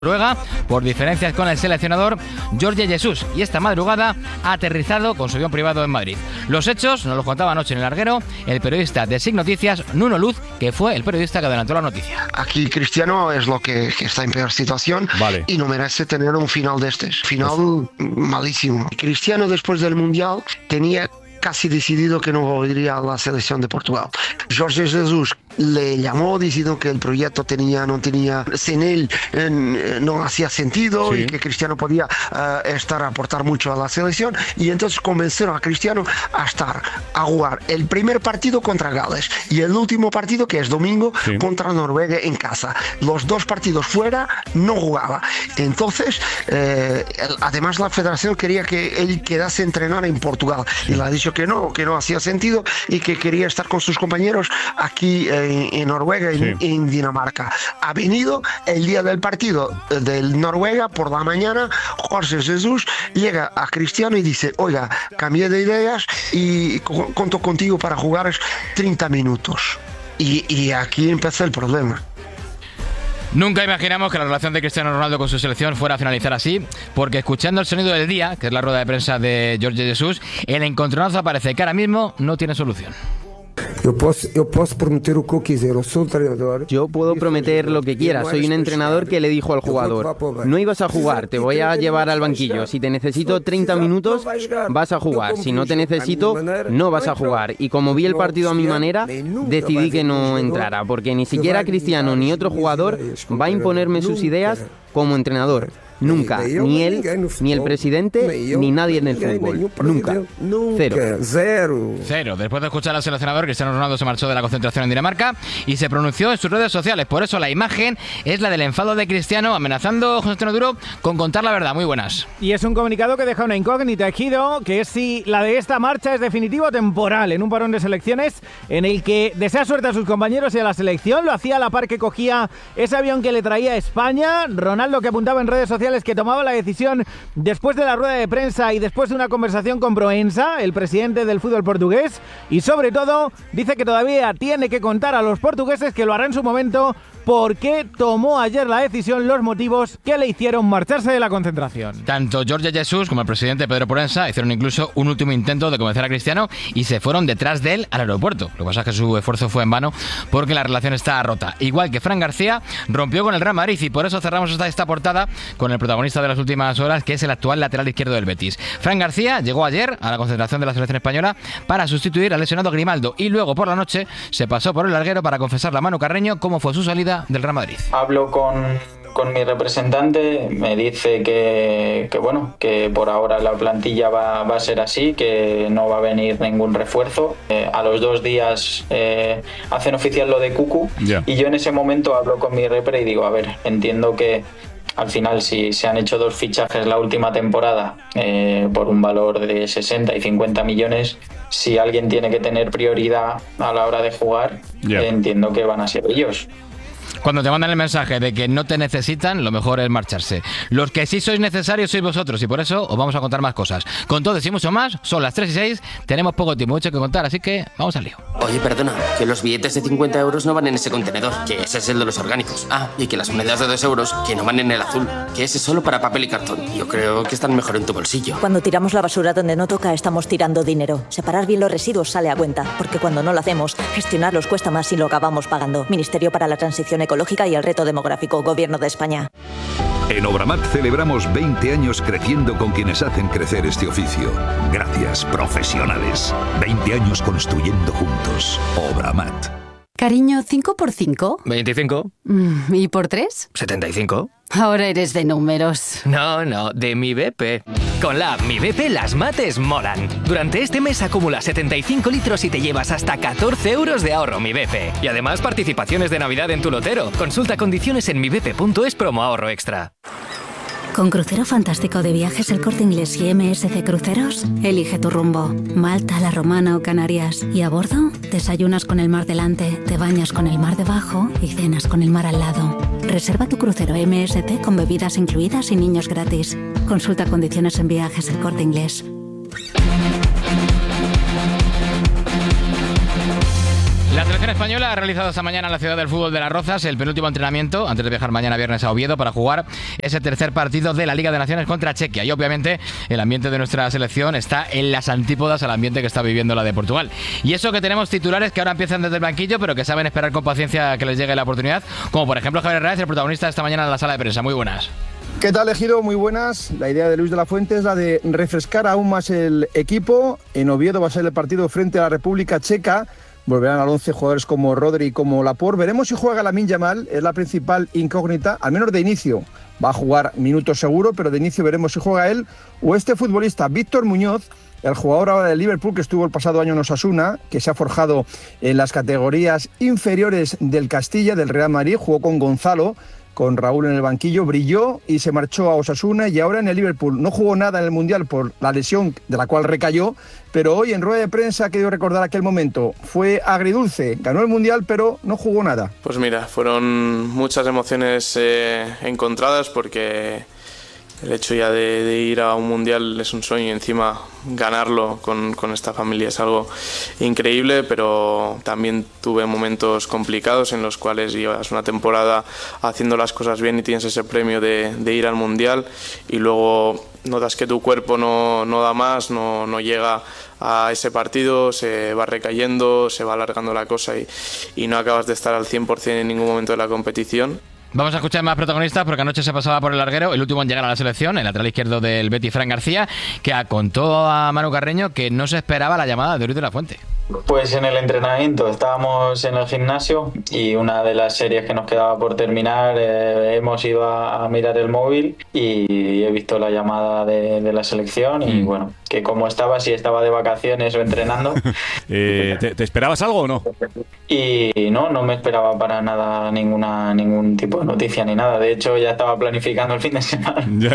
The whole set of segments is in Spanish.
Noruega por diferencias con el seleccionador Jorge Jesus, y esta madrugada ha aterrizado con su avión privado en Madrid. Los hechos nos los contaba anoche en el larguero el periodista de SIC Noticias, Nuno Luz, que fue el periodista que adelantó la noticia. Aquí Cristiano es lo que está en peor situación, vale, y no merece tener un final de final malísimo. Cristiano, después del Mundial, tenía casi decidido que no volvería a la selección de Portugal. Jorge Jesus le llamó diciendo que el proyecto sin él no hacía sentido, sí, y que Cristiano podía aportar mucho a la selección, y entonces convencieron a Cristiano a jugar el primer partido contra Gales y el último partido, que es domingo, sí, contra Noruega en casa. Los dos partidos fuera no jugaba. Entonces, además la federación quería que él quedase a entrenar en Portugal, y le ha dicho que no hacía sentido y que quería estar con sus compañeros aquí en Noruega, sí, en Dinamarca. Ha venido el día del partido del Noruega por la mañana. Jorge Jesus llega a Cristiano y dice: oiga, cambié de ideas y cuento contigo para jugar 30 minutos. Y aquí empieza el problema. Nunca imaginamos que la relación de Cristiano Ronaldo con su selección fuera a finalizar así, porque escuchando el sonido del día, que es la rueda de prensa de Jorge Jesus, el encontronazo parece que ahora mismo no tiene solución. Yo puedo prometer lo que quiera. Soy un entrenador que le dijo al jugador: no ibas a jugar, te voy a llevar al banquillo. Si te necesito 30 minutos, vas a jugar. Si no te necesito, no vas a jugar. Y como vi el partido a mi manera, decidí que no entrara, porque ni siquiera Cristiano ni otro jugador va a imponerme sus ideas como entrenador. Nunca, ni él, ni el presidente, ni nadie en el fútbol. Nunca. Cero. Después de escuchar al seleccionador, Cristiano Ronaldo se marchó de la concentración en Dinamarca y se pronunció en sus redes sociales. Por eso la imagen es la del enfado de Cristiano, amenazando José Antonio Duro con contar la verdad. Muy buenas. Y es un comunicado que deja una incógnita, Ejido, que es si la de esta marcha es definitiva o temporal en un parón de selecciones en el que desea suerte a sus compañeros y a la selección. Lo hacía a la par que cogía ese avión que le traía a España. Ronaldo, que apuntaba en redes sociales que tomaba la decisión después de la rueda de prensa y después de una conversación con Proença, el presidente del fútbol portugués, y sobre todo dice que todavía tiene que contar a los portugueses, que lo hará en su momento, por qué tomó ayer la decisión, los motivos que le hicieron marcharse de la concentración. Tanto Jorge Jesus como el presidente Pedro Proença hicieron incluso un último intento de convencer a Cristiano y se fueron detrás de él al aeropuerto. Lo que pasa es que su esfuerzo fue en vano porque la relación está rota. Igual que Fran García rompió con el Real Madrid, y por eso cerramos esta portada con el protagonista de las últimas horas, que es el actual lateral izquierdo del Betis. Fran García llegó ayer a la concentración de la selección española para sustituir al lesionado Grimaldo, y luego por la noche se pasó por el larguero para confesarle a Manu Carreño cómo fue su salida del Real Madrid. Hablo con mi representante, me dice que por ahora la plantilla va a ser así, que no va a venir ningún refuerzo. A los 2 días hacen oficial lo de Cucu, y yo en ese momento hablo con mi repre y digo: a ver, entiendo que al final, si se han hecho 2 fichajes la última temporada por un valor de 60 y 50 millones, si alguien tiene que tener prioridad a la hora de jugar, entiendo que van a ser ellos. Cuando te mandan el mensaje de que no te necesitan, lo mejor es marcharse. Los que sí sois necesarios sois vosotros, y por eso os vamos a contar más cosas. Con todo y mucho más, son las 3:06, tenemos poco tiempo, mucho que contar, así que vamos al lío. Oye, perdona, que los billetes de 50 euros no van en ese contenedor, que ese es el de los orgánicos. Ah, y que las monedas de 2 euros, que no van en el azul, que ese es solo para papel y cartón. Yo creo que están mejor en tu bolsillo. Cuando tiramos la basura donde no toca, estamos tirando dinero. Separar bien los residuos sale a cuenta, porque cuando no lo hacemos, gestionarlos cuesta más y lo acabamos pagando. Ministerio para la Transición Ecológica y el Reto Demográfico, Gobierno de España. En Obramat celebramos 20 años creciendo con quienes hacen crecer este oficio. Gracias, profesionales. 20 años construyendo juntos. Obramat. Cariño, ¿5 por 5? 25. ¿Y por 3? 75. Ahora eres de números. No, de Mi BP. Con la app Mi BP las mates molan. Durante este mes acumula 75 litros y te llevas hasta 14 euros de ahorro Mi BP. Y además participaciones de Navidad en tu lotero. Consulta condiciones en mibp.es promo ahorro extra. Con Crucero Fantástico de Viajes El Corte Inglés y MSC Cruceros, elige tu rumbo. Malta, La Romana o Canarias. Y a bordo, desayunas con el mar delante, te bañas con el mar debajo y cenas con el mar al lado. Reserva tu crucero MSC con bebidas incluidas y niños gratis. Consulta condiciones en Viajes El Corte Inglés. La selección española ha realizado esta mañana en la ciudad del fútbol de Las Rozas el penúltimo entrenamiento antes de viajar mañana viernes a Oviedo para jugar ese tercer partido de la Liga de Naciones contra Chequia. Y obviamente el ambiente de nuestra selección está en las antípodas al ambiente que está viviendo la de Portugal. Y eso que tenemos titulares que ahora empiezan desde el banquillo, pero que saben esperar con paciencia que les llegue la oportunidad, como por ejemplo Javier Hernández, el protagonista de esta mañana en la sala de prensa. Muy buenas. ¿Qué tal, Ejido? Muy buenas. La idea de Luis de la Fuente es la de refrescar aún más el equipo. En Oviedo va a ser el partido frente a la República Checa. Volverán al 11 jugadores como Rodri y como Laporte. Veremos si juega Lamine Yamal, es la principal incógnita, al menos de inicio. Va a jugar minutos seguro, pero de inicio veremos si juega él o este futbolista, Víctor Muñoz, el jugador ahora del Liverpool que estuvo el pasado año en Osasuna, que se ha forjado en las categorías inferiores del Castilla, del Real Madrid, jugó con Gonzalo, con Raúl en el banquillo, brilló y se marchó a Osasuna y ahora en el Liverpool. No jugó nada en el Mundial por la lesión de la cual recayó, pero hoy en rueda de prensa ha querido recordar aquel momento. Fue agridulce, ganó el Mundial pero no jugó nada. Pues mira, fueron muchas emociones encontradas porque el hecho ya de ir a un Mundial es un sueño y encima ganarlo con esta familia es algo increíble, pero también tuve momentos complicados en los cuales llevas una temporada haciendo las cosas bien y tienes ese premio de ir al Mundial y luego notas que tu cuerpo no da más, no llega a ese partido, se va recayendo, se va alargando la cosa y no acabas de estar al 100% en ningún momento de la competición. Vamos a escuchar más protagonistas porque anoche se pasaba por el larguero el último en llegar a la selección, el lateral izquierdo del Betis, Fran García, que contó a Manu Carreño que no se esperaba la llamada de Luis de la Fuente. Pues en el entrenamiento estábamos en el gimnasio y una de las series que nos quedaba por terminar hemos ido a mirar el móvil y he visto la llamada de la selección y bueno, que como si estaba de vacaciones o entrenando. ¿Te esperabas algo o no? Y no me esperaba para nada ningún tipo de noticia ni nada. De hecho ya estaba planificando el fin de semana. Ya.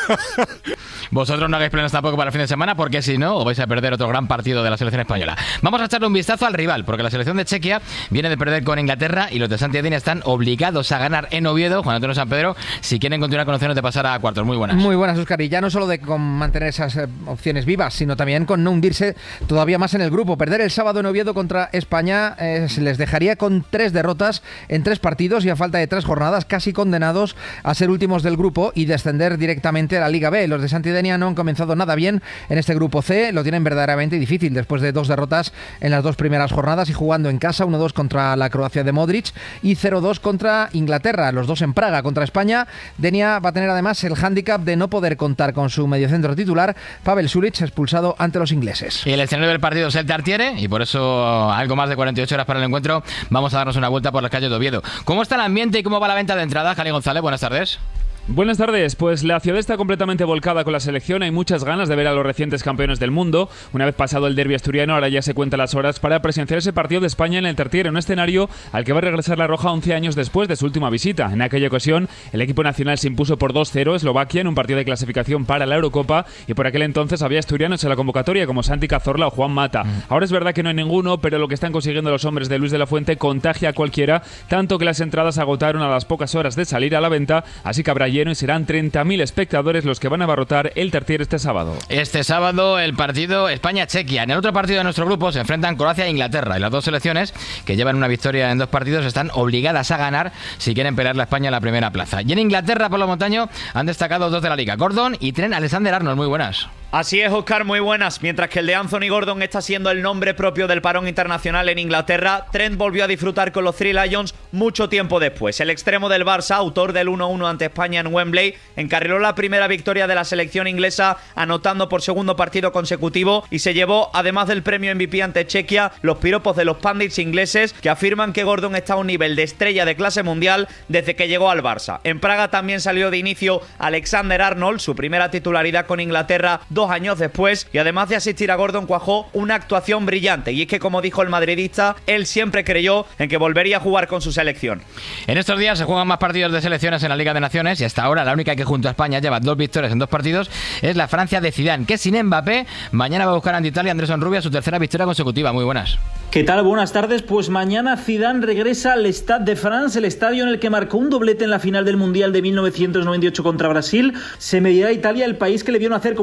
Vosotros no hagáis planes tampoco para el fin de semana porque si no os vais a perder otro gran partido de la selección española. Vamos a echarle un vistazo al rival porque la selección de Chequia viene de perder con Inglaterra y los de Santi Edine están obligados a ganar en Oviedo, Juan Antonio San Pedro, si quieren continuar con opciones de pasar a cuartos. Muy buenas. Muy buenas, Óscar. Y ya no solo con mantener esas opciones vivas, sino también con no hundirse todavía más en el grupo. Perder el sábado en Oviedo contra España les dejaría con 3 derrotas en 3 partidos y a falta de 3 jornadas casi condenados a ser últimos del grupo y descender directamente a la Liga B. Los de Santi Edine no han comenzado nada bien en este grupo C, lo tienen verdaderamente difícil después de 2 derrotas en las 2 primeras jornadas y jugando en casa 1-2 contra la Croacia de Modric y 0-2 contra Inglaterra, los 2 en Praga contra España. Denia va a tener además el hándicap de no poder contar con su mediocentro titular, Pavel Sulic, expulsado ante los ingleses. Y el escenario del partido es el Tartiere y por eso algo más de 48 horas para el encuentro vamos a darnos una vuelta por las calles de Oviedo. ¿Cómo está el ambiente y cómo va la venta de entradas? Jali González, buenas tardes. Buenas tardes, pues la ciudad está completamente volcada con la selección, hay muchas ganas de ver a los recientes campeones del mundo. Una vez pasado el derbi asturiano, ahora ya se cuentan las horas para presenciar ese partido de España en el Tartiere, un escenario al que va a regresar la Roja 11 años después de su última visita. En aquella ocasión, el equipo nacional se impuso por 2-0 a Eslovaquia en un partido de clasificación para la Eurocopa y por aquel entonces había asturianos en la convocatoria como Santi Cazorla o Juan Mata. Ahora es verdad que no hay ninguno, pero lo que están consiguiendo los hombres de Luis de la Fuente contagia a cualquiera, tanto que las entradas agotaron a las pocas horas de salir a la venta, así que habrá lleno y serán 30.000 espectadores los que van a abarrotar el Tartiere este sábado. Este sábado el partido España-Chequia. En el otro partido de nuestro grupo se enfrentan Croacia e Inglaterra y las 2 selecciones que llevan una victoria en 2 partidos están obligadas a ganar si quieren pelear la España en la primera plaza. Y en Inglaterra, por lo montaño, han destacado 2 de la Liga, Gordon y Trent Alexander-Arnold. Muy buenas. Así es, Óscar, muy buenas. Mientras que el de Anthony Gordon está siendo el nombre propio del parón internacional en Inglaterra, Trent volvió a disfrutar con los Three Lions mucho tiempo después. El extremo del Barça, autor del 1-1 ante España en Wembley, encarriló la primera victoria de la selección inglesa anotando por segundo partido consecutivo y se llevó, además del premio MVP ante Chequia, los piropos de los pundits ingleses que afirman que Gordon está a un nivel de estrella de clase mundial desde que llegó al Barça. En Praga también salió de inicio Alexander-Arnold, su primera titularidad con Inglaterra 2 años después, y además de asistir a Gordon cuajó una actuación brillante, y es que, como dijo el madridista, él siempre creyó en que volvería a jugar con su selección. En estos días se juegan más partidos de selecciones en la Liga de Naciones y hasta ahora la única que junto a España lleva 2 victorias en 2 partidos es la Francia de Zidane, que sin Mbappé mañana va a buscar ante Italia Andrés Onrubia su tercera victoria consecutiva. Muy buenas. ¿Qué tal? Buenas tardes. Pues mañana Zidane regresa al Stade de France, el estadio en el que marcó un doblete en la final del Mundial de 1998 contra Brasil. Se medirá a Italia, el país que le vio nacer como leyenda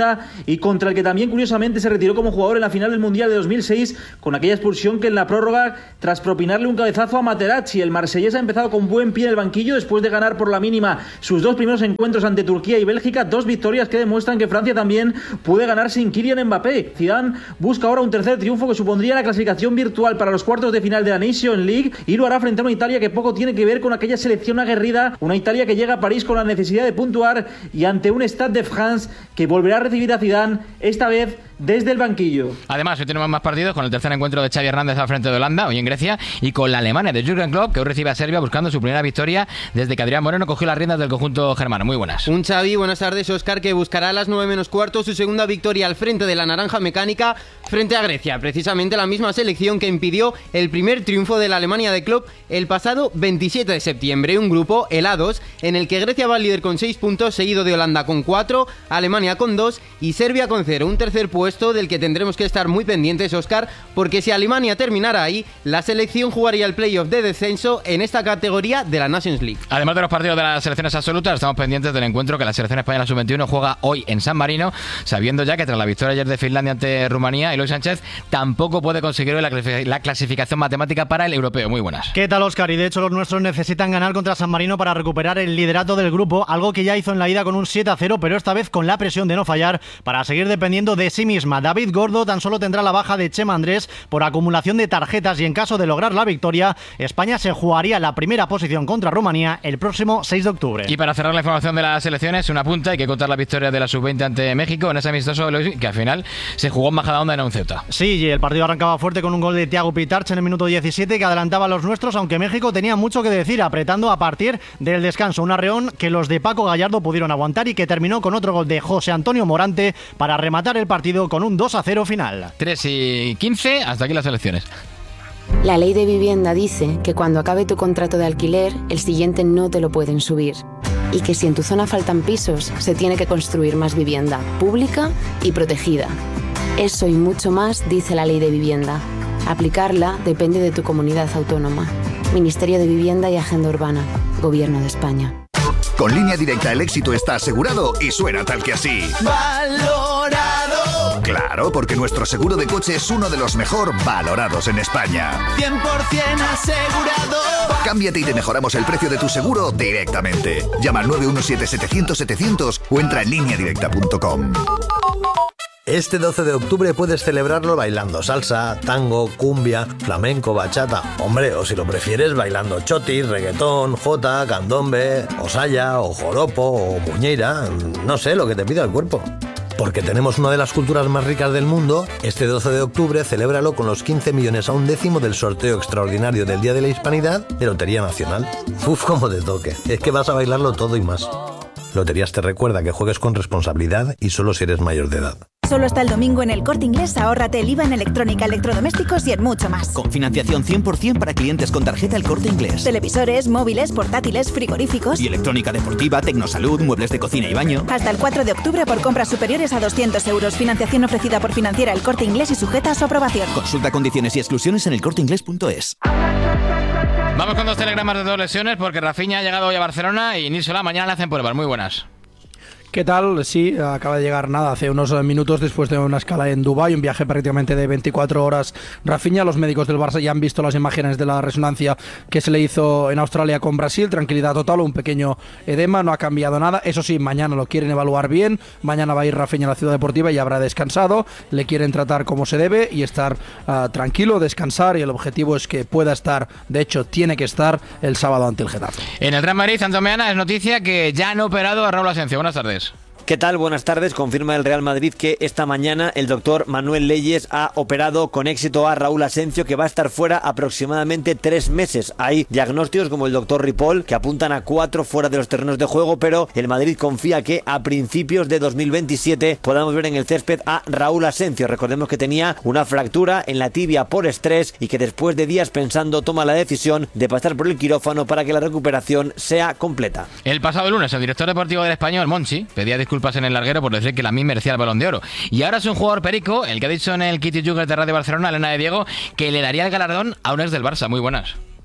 Barça y contra el que también curiosamente se retiró como jugador en la final del Mundial de 2006 con aquella expulsión que en la prórroga, tras propinarle un cabezazo a Materazzi. El marsellés ha empezado con buen pie en el banquillo después de ganar por la mínima sus 2 primeros encuentros ante Turquía y Bélgica, 2 victorias que demuestran que Francia también puede ganar sin Kylian Mbappé. Zidane busca ahora un tercer triunfo que supondría la clasificación virtual para los cuartos de final de la Nation League y lo hará frente a una Italia que poco tiene que ver con aquella selección aguerrida, una Italia que llega a París con la necesidad de puntuar y ante un Stade de France que volverá a recibir a Zidane, esta vez desde el banquillo. Además, hoy tenemos más partidos con el tercer encuentro de Xavi Hernández al frente de Holanda, hoy en Grecia, y con la Alemania de Jürgen Klopp, que hoy recibe a Serbia buscando su primera victoria desde que Adrián Moreno cogió las riendas del conjunto germano. Muy buenas. Un Xavi, buenas tardes, Óscar, que buscará a las 9:15 su segunda victoria al frente de la Naranja Mecánica frente a Grecia, precisamente la misma selección que impidió el primer triunfo de la Alemania de Klopp el pasado 27 de septiembre. Un grupo, el A2, en el que Grecia va líder con 6 puntos, seguido de Holanda con 4, Alemania con 2 y Serbia con 0. Un tercer puesto del que tendremos que estar muy pendientes, Óscar, porque si Alemania terminara ahí, la selección jugaría el playoff de descenso en esta categoría de la Nations League. Además de los partidos de las selecciones absolutas, estamos pendientes del encuentro que la selección española sub-21 juega hoy en San Marino, sabiendo ya que tras la victoria ayer de Finlandia ante Rumanía, Eloy Sánchez tampoco puede conseguir hoy la clasificación matemática para el europeo. Muy buenas. ¿Qué tal, Óscar? Y de hecho los nuestros necesitan ganar contra San Marino para recuperar el liderato del grupo, algo que ya hizo en la ida con un 7-0, pero esta vez con la presión de no fallar para seguir dependiendo de sí misma. David Gordo tan solo tendrá la baja de Chema Andrés por acumulación de tarjetas y en caso de lograr la victoria, España se jugaría la primera posición contra Rumanía el próximo 6 de octubre. Y para cerrar la información de las selecciones, una punta, hay que contar la victoria de la sub-20 ante México en ese amistoso que al final se jugó en Majadahonda en un Ceuta. Sí, y el partido arrancaba fuerte con un gol de Thiago Pitarch en el minuto 17 que adelantaba a los nuestros, aunque México tenía mucho que decir, apretando a partir del descanso. Un arreón que los de Paco Gallardo pudieron aguantar y que terminó con otro gol de José Antonio Morante para rematar el partido con un 2-0 final. 3:15, hasta aquí las elecciones. La ley de vivienda dice que cuando acabe tu contrato de alquiler, el siguiente no te lo pueden subir. Y que si en tu zona faltan pisos, se tiene que construir más vivienda, pública y protegida. Eso y mucho más dice la ley de vivienda. Aplicarla depende de tu comunidad autónoma. Ministerio de Vivienda y Agenda Urbana. Gobierno de España. Con Línea Directa el éxito está asegurado y suena tal que así. ¡Valorado! Claro, porque nuestro seguro de coche es uno de los mejor valorados en España. 100% asegurado. Cámbiate y te mejoramos el precio de tu seguro directamente. Llama al 917-700-700 o entra en lineadirecta.com. Este 12 de octubre puedes celebrarlo bailando salsa, tango, cumbia, flamenco, bachata. Hombre, o si lo prefieres, bailando chotis, reggaetón, jota, candombe, o saya, o joropo, o muñeira. No sé, lo que te pida el cuerpo. Porque tenemos una de las culturas más ricas del mundo, este 12 de octubre celébralo con los 15 millones a un décimo del sorteo extraordinario del Día de la Hispanidad de Lotería Nacional. Uf, como te toque. Es que vas a bailarlo todo y más. Loterías te recuerda que juegues con responsabilidad y solo si eres mayor de edad. Solo hasta el domingo en El Corte Inglés, ahórrate el IVA en electrónica, electrodomésticos y en mucho más. Con financiación 100% para clientes con tarjeta El Corte Inglés. Televisores, móviles, portátiles, frigoríficos. Y electrónica deportiva, tecnosalud, muebles de cocina y baño. Hasta el 4 de octubre por compras superiores a 200 euros. Financiación ofrecida por Financiera El Corte Inglés y sujeta a su aprobación. Consulta condiciones y exclusiones en elcorteinglés.es. Vamos con 2 telegramas de 2 lesiones porque Rafinha ha llegado hoy a Barcelona y Nilsola mañana le hacen pruebas. Muy buenas. ¿Qué tal? Sí, acaba de llegar hace unos minutos después de una escala en Dubái, un viaje prácticamente de 24 horas. Rafinha, los médicos del Barça ya han visto las imágenes de la resonancia que se le hizo en Australia con Brasil. Tranquilidad total, un pequeño edema, no ha cambiado nada. Eso sí, mañana lo quieren evaluar bien. Mañana va a ir Rafinha a la Ciudad Deportiva y habrá descansado. Le quieren tratar como se debe y estar tranquilo, descansar, y el objetivo es que pueda estar, de hecho tiene que estar el sábado ante el Getafe. En el Real Madrid, Santomeana, es noticia que ya han operado a Raúl Asencio. Buenas tardes. ¿Qué tal? Buenas tardes. Confirma el Real Madrid que esta mañana el doctor Manuel Leyes ha operado con éxito a Raúl Asencio, que va a estar fuera aproximadamente 3 meses. Hay diagnósticos como el doctor Ripoll que apuntan a 4 fuera de los terrenos de juego, pero el Madrid confía que a principios de 2027 podamos ver en el césped a Raúl Asencio. Recordemos que tenía una fractura en la tibia por estrés y que después de días pensando toma la decisión de pasar por el quirófano para que la recuperación sea completa. El pasado lunes el director deportivo del Español, Monchi, pedía disculpas en el larguero por decir que la misma merecía el Balón de Oro. Y ahora es un jugador perico, el que ha dicho en el Kitty Jugger de Radio Barcelona, Elena de Diego, que le daría el galardón a un ex del Barça. Muy buenas.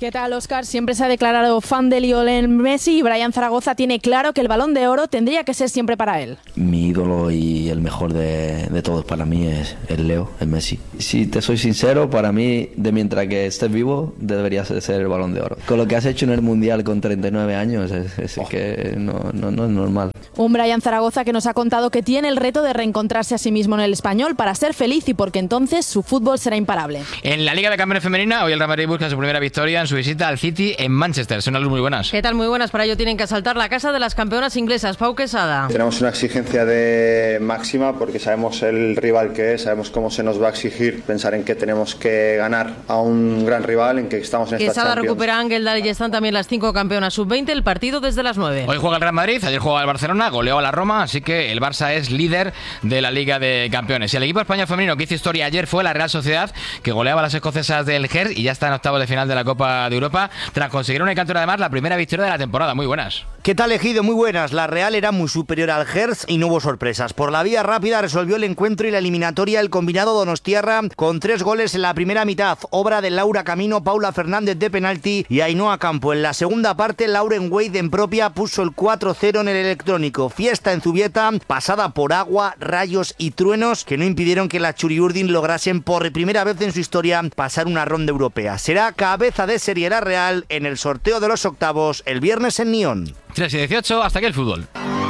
¿Qué tal, Óscar? Siempre se ha declarado fan de Lionel Messi y Brian Zaragoza tiene claro que el Balón de Oro tendría que ser siempre para él. Mi ídolo y el mejor de todos para mí es el Leo, el Messi. Si te soy sincero, para mí, de mientras que estés vivo, debería ser el Balón de Oro. Con lo que has hecho en el Mundial con 39 años, es que no es normal. Un Brian Zaragoza que nos ha contado que tiene el reto de reencontrarse a sí mismo en el Español para ser feliz y porque entonces su fútbol será imparable. En la Liga de Campeones Femenina, hoy el Real Madrid busca su primera victoria en su visita al City en Manchester. Son muy buenas. ¿Qué tal? Muy buenas. Para ello tienen que asaltar la casa de las campeonas inglesas. Pau Quesada. Tenemos una exigencia de máxima porque sabemos el rival que es, sabemos cómo se nos va a exigir, pensar en que tenemos que ganar a un gran rival, en que estamos en esta Quesada Champions. recupera a Ángel Dal y están también las 5 campeonas sub-20, el partido desde las 9. Hoy juega el Real Madrid, ayer jugaba el Barcelona, goleó a la Roma, así que el Barça es líder de la Liga de Campeones. Y el equipo español femenino que hizo historia ayer fue la Real Sociedad, que goleaba a las escocesas del Gers y ya está en octavos de final de la Copa de Europa, tras conseguir una cantora además la primera victoria de la temporada. Muy buenas. ¿Qué tal, Ejido? Muy buenas. La Real era muy superior al Gers y no hubo sorpresas. Por la vía rápida resolvió el encuentro y la eliminatoria el combinado donostiarra con 3 goles en la primera mitad, obra de Laura Camino, Paula Fernández de penalti y Ainhoa Campo. En la segunda parte, Lauren Wade en propia puso el 4-0 en el electrónico. Fiesta en Zubieta, pasada por agua, rayos y truenos que no impidieron que las Churiurdin lograsen por primera vez en su historia pasar una ronda europea. Será cabeza de serie la Real en el sorteo de los octavos el viernes en Nyon. 3:18, hasta aquí el fútbol.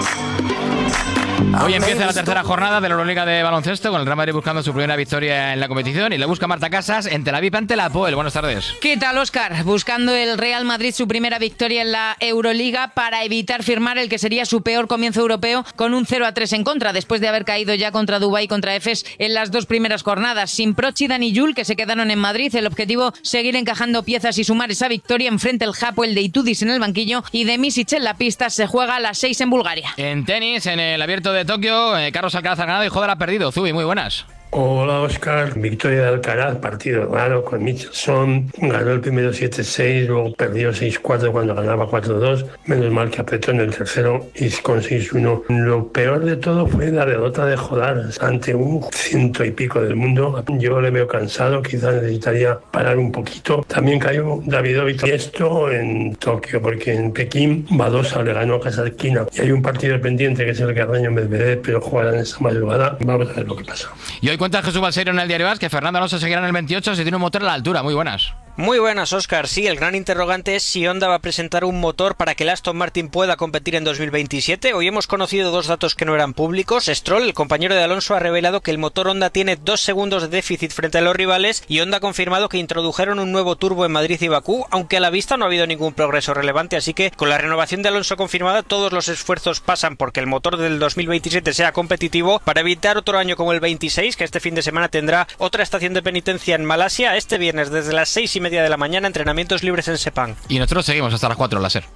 Hoy empieza la tercera jornada de la Euroliga de baloncesto con el Real Madrid buscando su primera victoria en la competición y le busca Marta Casas en Tel Aviv ante la Apoel. Buenas tardes. ¿Qué tal, Óscar? Buscando el Real Madrid su primera victoria en la Euroliga para evitar firmar el que sería su peor comienzo europeo con un 0-3 en contra después de haber caído ya contra Dubái y contra Efes en las 2 primeras jornadas. Sin Prochi, Dani y Jul, que se quedaron en Madrid, el objetivo seguir encajando piezas y sumar esa victoria. Enfrente el Hapoel de Itudis en el banquillo y de Misic en la pista. Se juega a las 6 en Bulgaria. En tenis, en el Abierto de Tokio, Carlos Alcaraz ha ganado y Joder ha perdido. Zubi, muy buenas. Hola, Óscar. Victoria de Alcaraz, partido raro con Michelson. Ganó el primero 7-6, luego perdió 6-4 cuando ganaba 4-2. Menos mal que apretó en el tercero y con 6-1. Lo peor de todo fue la derrota de Joder ante un 100 y pico del mundo. Yo le veo cansado, quizás necesitaría parar un poquito. También cayó Davidovich. Y esto en Tokio, porque en Pekín Badosa le ganó a Kasatkina. Y hay un partido pendiente que es el Carreño Medvedev, pero jugarán esta madrugada. Vamos a ver lo que pasa. Y hoy cuenta Jesús Balseiro en el Diario As que Fernando Alonso seguirá en el 28 si tiene un motor a la altura. Muy buenas. Muy buenas, Óscar. Sí, el gran interrogante es si Honda va a presentar un motor para que el Aston Martin pueda competir en 2027. Hoy hemos conocido 2 datos que no eran públicos. Stroll, el compañero de Alonso, ha revelado que el motor Honda tiene 2 segundos de déficit frente a los rivales y Honda ha confirmado que introdujeron un nuevo turbo en Madrid y Bakú, aunque a la vista no ha habido ningún progreso relevante, así que con la renovación de Alonso confirmada todos los esfuerzos pasan porque el motor del 2027 sea competitivo para evitar otro año como el 26, que este fin de semana tendrá otra estación de penitencia en Malasia. Este viernes desde las 6:30 de la mañana, entrenamientos libres en Sepang. Y nosotros seguimos hasta las 4 en la SER.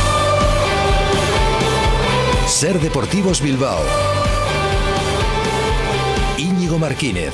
SER Deportivos Bilbao. Íñigo Martínez.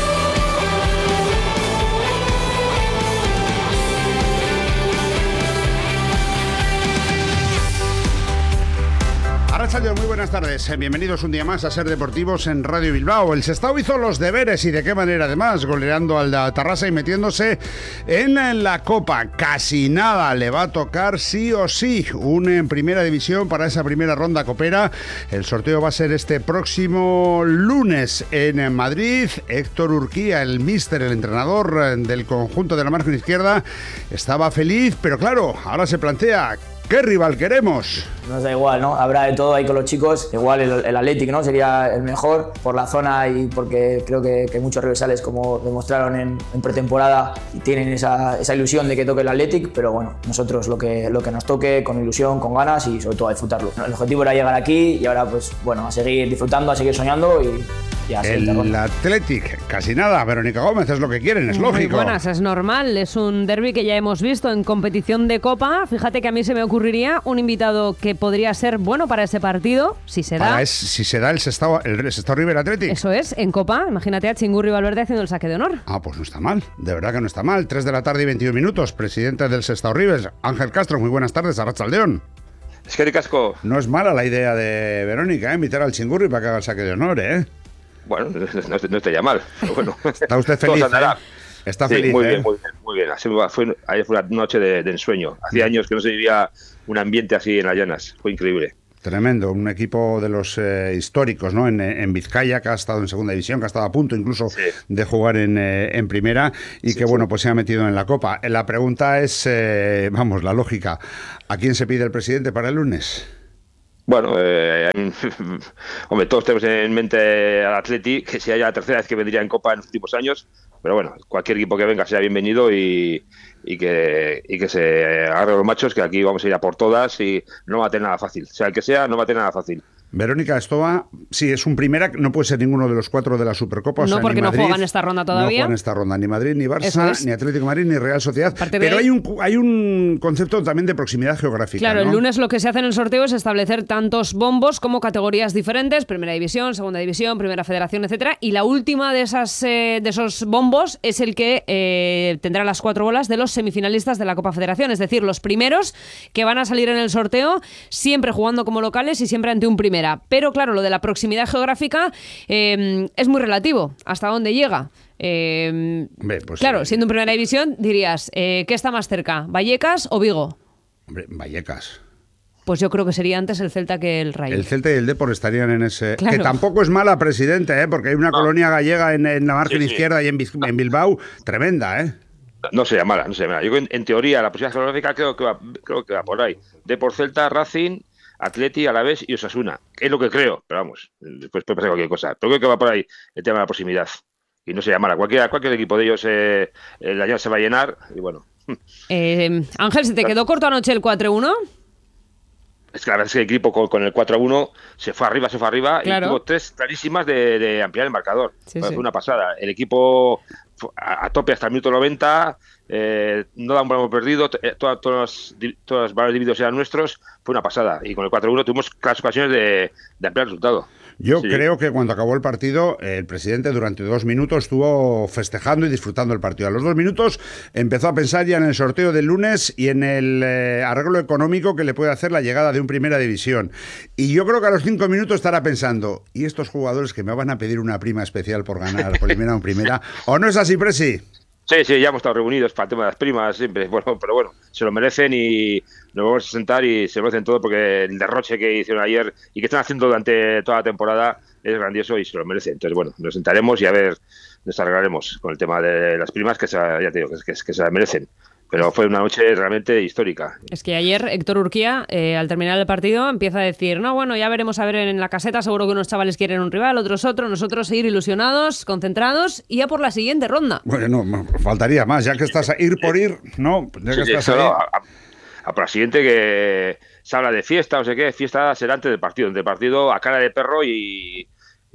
Arratsaldeon, muy buenas tardes. Bienvenidos un día más a SER Deportivos en Radio Bilbao. El Sestao hizo los deberes y de qué manera además, goleando al Tarrasa y metiéndose en la Copa. Casi nada le va a tocar sí o sí en primera división para esa primera ronda copera. El sorteo va a ser este próximo lunes en Madrid. Héctor Urquía, el míster, el entrenador del conjunto de la margen izquierda, estaba feliz, pero claro, ahora se plantea: ¿qué rival queremos? Nos da igual, ¿no? Habrá de todo ahí con los chicos. Igual el Athletic, ¿no? Sería el mejor por la zona y porque creo que muchos rivales, como demostraron en pretemporada, tienen esa ilusión de que toque el Athletic, pero bueno, nosotros lo que nos toque con ilusión, con ganas y sobre todo a disfrutarlo. El objetivo era llegar aquí y ahora pues bueno, a seguir disfrutando, a seguir soñando y a seguir. El Athletic, casi nada. Verónica Gómez, es lo que quieren, es lógico. Muy buenas, es normal. Es un derbi que ya hemos visto en competición de Copa. Fíjate que a mí se me ocurriría un invitado que podría ser bueno para ese partido, si se da. Si se da el Sestao River Athletic. Eso es, en Copa. Imagínate a Chingurri Valverde haciendo el saque de honor. Ah, pues no está mal, de verdad que no está mal. 3 de la tarde y 21 minutos, presidente del Sestao River, Ángel Castro, muy buenas tardes, arratsaldeon. Es que ricasco. No es mala la idea de Verónica, invitar al Chingurri para que haga el saque de honor, Bueno, no estaría mal, pero bueno. Está usted feliz, Está sí, feliz, muy bien, muy bien. Ayer fue una noche de ensueño. Hacía años que no se vivía un ambiente así en las llanas. Fue increíble. Tremendo, un equipo de los históricos, ¿no? En Vizcaya, que ha estado en segunda división, que ha estado a punto incluso de jugar en primera y que, bueno, pues se ha metido en la Copa. La pregunta es, la lógica, ¿a quién se pide el presidente para el lunes? Bueno, hombre, todos tenemos en mente al Atleti, que sería la tercera vez que vendría en Copa en los últimos años, pero bueno, cualquier equipo que venga sea bienvenido y que se agarre los machos, que aquí vamos a ir a por todas y no va a tener nada fácil. Sea el que sea, no va a tener nada fácil. Verónica, esto va, sí, es un primera, no puede ser ninguno de los 4 de la Supercopa. No, porque Madrid, no juegan esta ronda todavía. No juegan esta ronda, ni Madrid, ni Barça, ni Atlético de Madrid, ni Real Sociedad. Pero hay un concepto también de proximidad geográfica. Claro, ¿no? El lunes lo que se hace en el sorteo es establecer tantos bombos como categorías diferentes, primera división, segunda división, primera federación, etcétera. Y la última de esos bombos es el que tendrá las 4 bolas de los semifinalistas de la Copa Federación. Es decir, los primeros que van a salir en el sorteo, siempre jugando como locales y siempre ante un primera. Pero claro, lo de la proximidad geográfica es muy relativo. ¿Hasta dónde llega? Claro, siendo en primera división, dirías, ¿qué está más cerca? ¿Vallecas o Vigo? Hombre, Vallecas. Pues yo creo que sería antes el Celta que el Rayo. El Celta y el Depor estarían en ese... Claro. Que tampoco es mala, presidente, porque hay una colonia gallega en la margen izquierda y en Bilbao tremenda, ¿eh? No sería mala, no sería mala. Yo en teoría la proximidad geográfica creo que va por ahí. Depor, Celta, Racing, Atleti, Alavés y Osasuna. Es lo que creo, pero vamos, después puede pasar cualquier cosa. Pero creo que va por ahí el tema de la proximidad. Y no se llamará. Cualquier equipo de ellos, la llave se va a llenar y bueno. Ángel, ¿se te quedó corto anoche el 4-1? Es que la verdad es que el equipo con el 4-1 se fue arriba claro. Y tuvo 3 clarísimas de ampliar el marcador. Fue una pasada. El equipo a tope hasta el minuto 90, no da un balón perdido, todos los balones divididos eran nuestros, fue una pasada. Y con el 4-1 tuvimos claras ocasiones de ampliar el resultado. Yo creo que cuando acabó el partido, el presidente durante 2 minutos estuvo festejando y disfrutando el partido. A los 2 minutos empezó a pensar ya en el sorteo del lunes y en el arreglo económico que le puede hacer la llegada de un primera división. Y yo creo que a los 5 minutos estará pensando, ¿y estos jugadores que me van a pedir una prima especial por ganar por eliminar un primera? ¿O no es así, Presi? Sí, ya hemos estado reunidos para el tema de las primas siempre, pero bueno, se lo merecen y nos vamos a sentar y se lo merecen todo porque el derroche que hicieron ayer y que están haciendo durante toda la temporada es grandioso y se lo merecen. Entonces, bueno, nos sentaremos y a ver, nos arreglaremos con el tema de las primas que ya te digo, que se las merecen. Pero fue una noche realmente histórica. Es que ayer Héctor Urquía, al terminar el partido, empieza a decir, no, bueno, ya veremos a ver en la caseta, seguro que unos chavales quieren un rival, otros otro, nosotros seguir ilusionados, concentrados y ya por la siguiente ronda. Bueno, no, faltaría más, ya que estás a ir por ir, ¿no? Ya que estás ahí. A por la siguiente que se habla de fiesta, no sé qué, fiesta será antes del partido a cara de perro y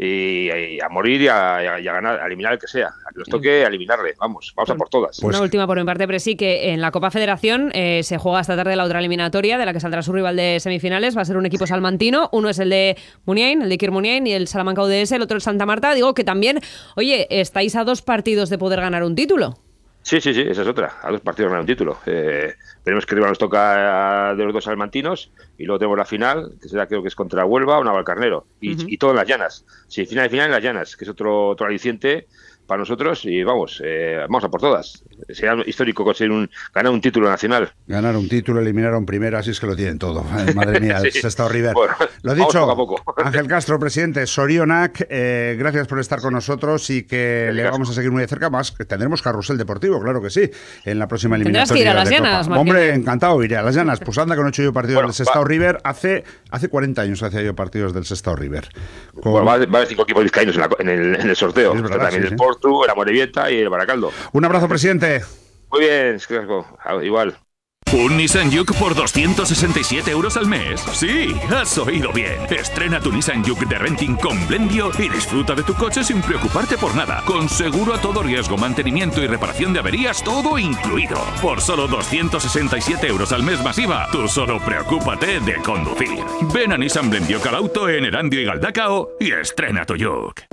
a morir y a ganar, a eliminar el que sea. A que nos toque eliminarle. Vamos a por todas. Una última por mi parte, Presi, que en la Copa Federación se juega esta tarde la otra eliminatoria de la que saldrá su rival de semifinales. Va a ser un equipo salmantino. Uno es el de Muniain, el de Iker Muniain y el Salamanca UDS, el otro el Santa Marta. Digo que también, oye, estáis a 2 partidos de poder ganar un título. Sí, esa es otra. A 2 partidos ganar un título. Veremos qué rival nos toca de los 2 salmantinos y luego tenemos la final, que será creo que es contra Huelva o Navalcarnero. Y todo en las llanas. Sí, final en las llanas, que es otro aliciente para nosotros y vamos a por todas. Sería histórico conseguir ganar un título nacional. Ganar un título, eliminar a un primero, así es que lo tienen todo. Madre mía, el Sestao River. Bueno, lo dicho, poco a poco. Ángel Castro, presidente, Sorionak, gracias por estar con nosotros y que le vamos a seguir muy de cerca más. Que tendremos carrusel deportivo, claro que sí, en la próxima eliminatoria. Tendrás que ir a las llanas, Marquín. Hombre, encantado, iré a las llanas. Pues anda que no he hecho yo partidos del Sestao River. Hace 40 años hacía yo partidos del Sestao River. Va a haber 5 equipos vizcaínos en el sorteo. Es verdad, también el Portu, el Amorebieta y el Baracaldo. Un abrazo, presidente. Muy bien, igual. ¿Un Nissan Juke por 267 € al mes? Sí, has oído bien. Estrena tu Nissan Juke de renting con Blendio y disfruta de tu coche sin preocuparte por nada. Con seguro a todo riesgo, mantenimiento y reparación de averías, todo incluido. Por solo 267 € al mes masiva, tú solo preocúpate de conducir. Ven a Nissan Blendio Calauto en Erandio y Galdacao y estrena tu Juke.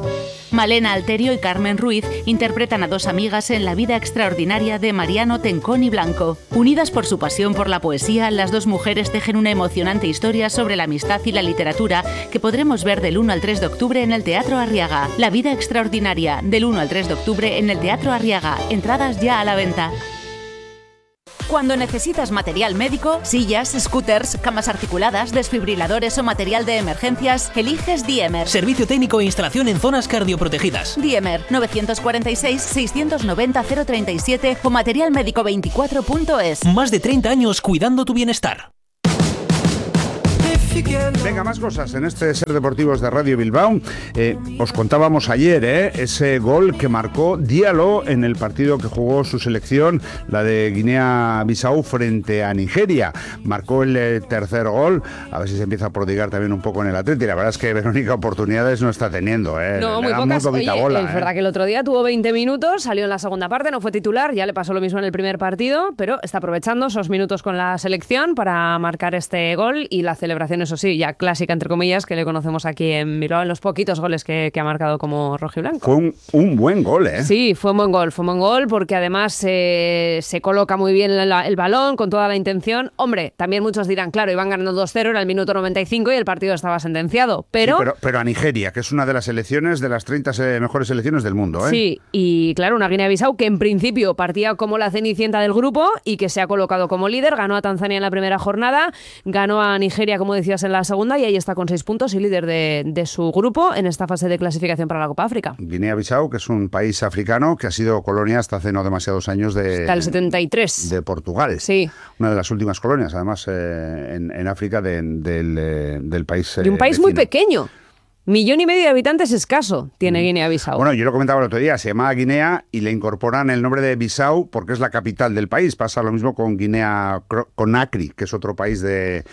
Malena Alterio y Carmen Ruiz interpretan a dos amigas en La vida extraordinaria de Mariano Tenconi Blanco. Unidas por su pasión por la poesía, las dos mujeres tejen una emocionante historia sobre la amistad y la literatura que podremos ver del 1 al 3 de octubre en el Teatro Arriaga. La vida extraordinaria, del 1 al 3 de octubre en el Teatro Arriaga. Entradas ya a la venta. Cuando necesitas material médico, sillas, scooters, camas articuladas, desfibriladores o material de emergencias, eliges Diemer. Servicio técnico e instalación en zonas cardioprotegidas. Diemer, 946-690-037 o materialmédico24.es. Más de 30 años cuidando tu bienestar. Venga, más cosas en este Ser Deportivos de Radio Bilbao. Os contábamos ayer ese gol que marcó Diallo en el partido que jugó su selección, la de Guinea-Bissau frente a Nigeria. Marcó el tercer gol, a ver si se empieza a prodigar también un poco en el Atleti. La verdad es que Verónica oportunidades no está teniendo. No, muy pocas. Oye, es verdad que el otro día tuvo 20 minutos, salió en la segunda parte, no fue titular, ya le pasó lo mismo en el primer partido, pero está aprovechando esos minutos con la selección para marcar este gol y la celebración, eso sí, ya clásica entre comillas, que le conocemos aquí en Bilbao, en los poquitos goles que ha marcado como rojiblanco. Fue un buen gol, ¿eh? Sí, fue un buen gol porque además se coloca muy bien el balón con toda la intención. Hombre, también muchos dirán, claro, iban ganando 2-0, era el minuto 95 y el partido estaba sentenciado, pero... Sí, pero a Nigeria, que es una de las selecciones, de las 30 mejores selecciones del mundo, ¿eh? Sí, y claro, una Guinea-Bissau que en principio partía como la cenicienta del grupo y que se ha colocado como líder, ganó a Tanzania en la primera jornada, ganó a Nigeria, como decías, en la segunda, y ahí está con 6 puntos y líder de su grupo en esta fase de clasificación para la Copa África. Guinea-Bissau, que es un país africano que ha sido colonia hasta hace no demasiados años hasta el 73. De Portugal. Sí. Una de las últimas colonias, además, en África del país. De un país vecino. muy pequeño. 1,5 millones de habitantes escaso tiene Guinea-Bissau. Bueno, yo lo comentaba el otro día, se llamaba Guinea y le incorporan el nombre de Bissau porque es la capital del país. Pasa lo mismo con Conakry, que es otro país de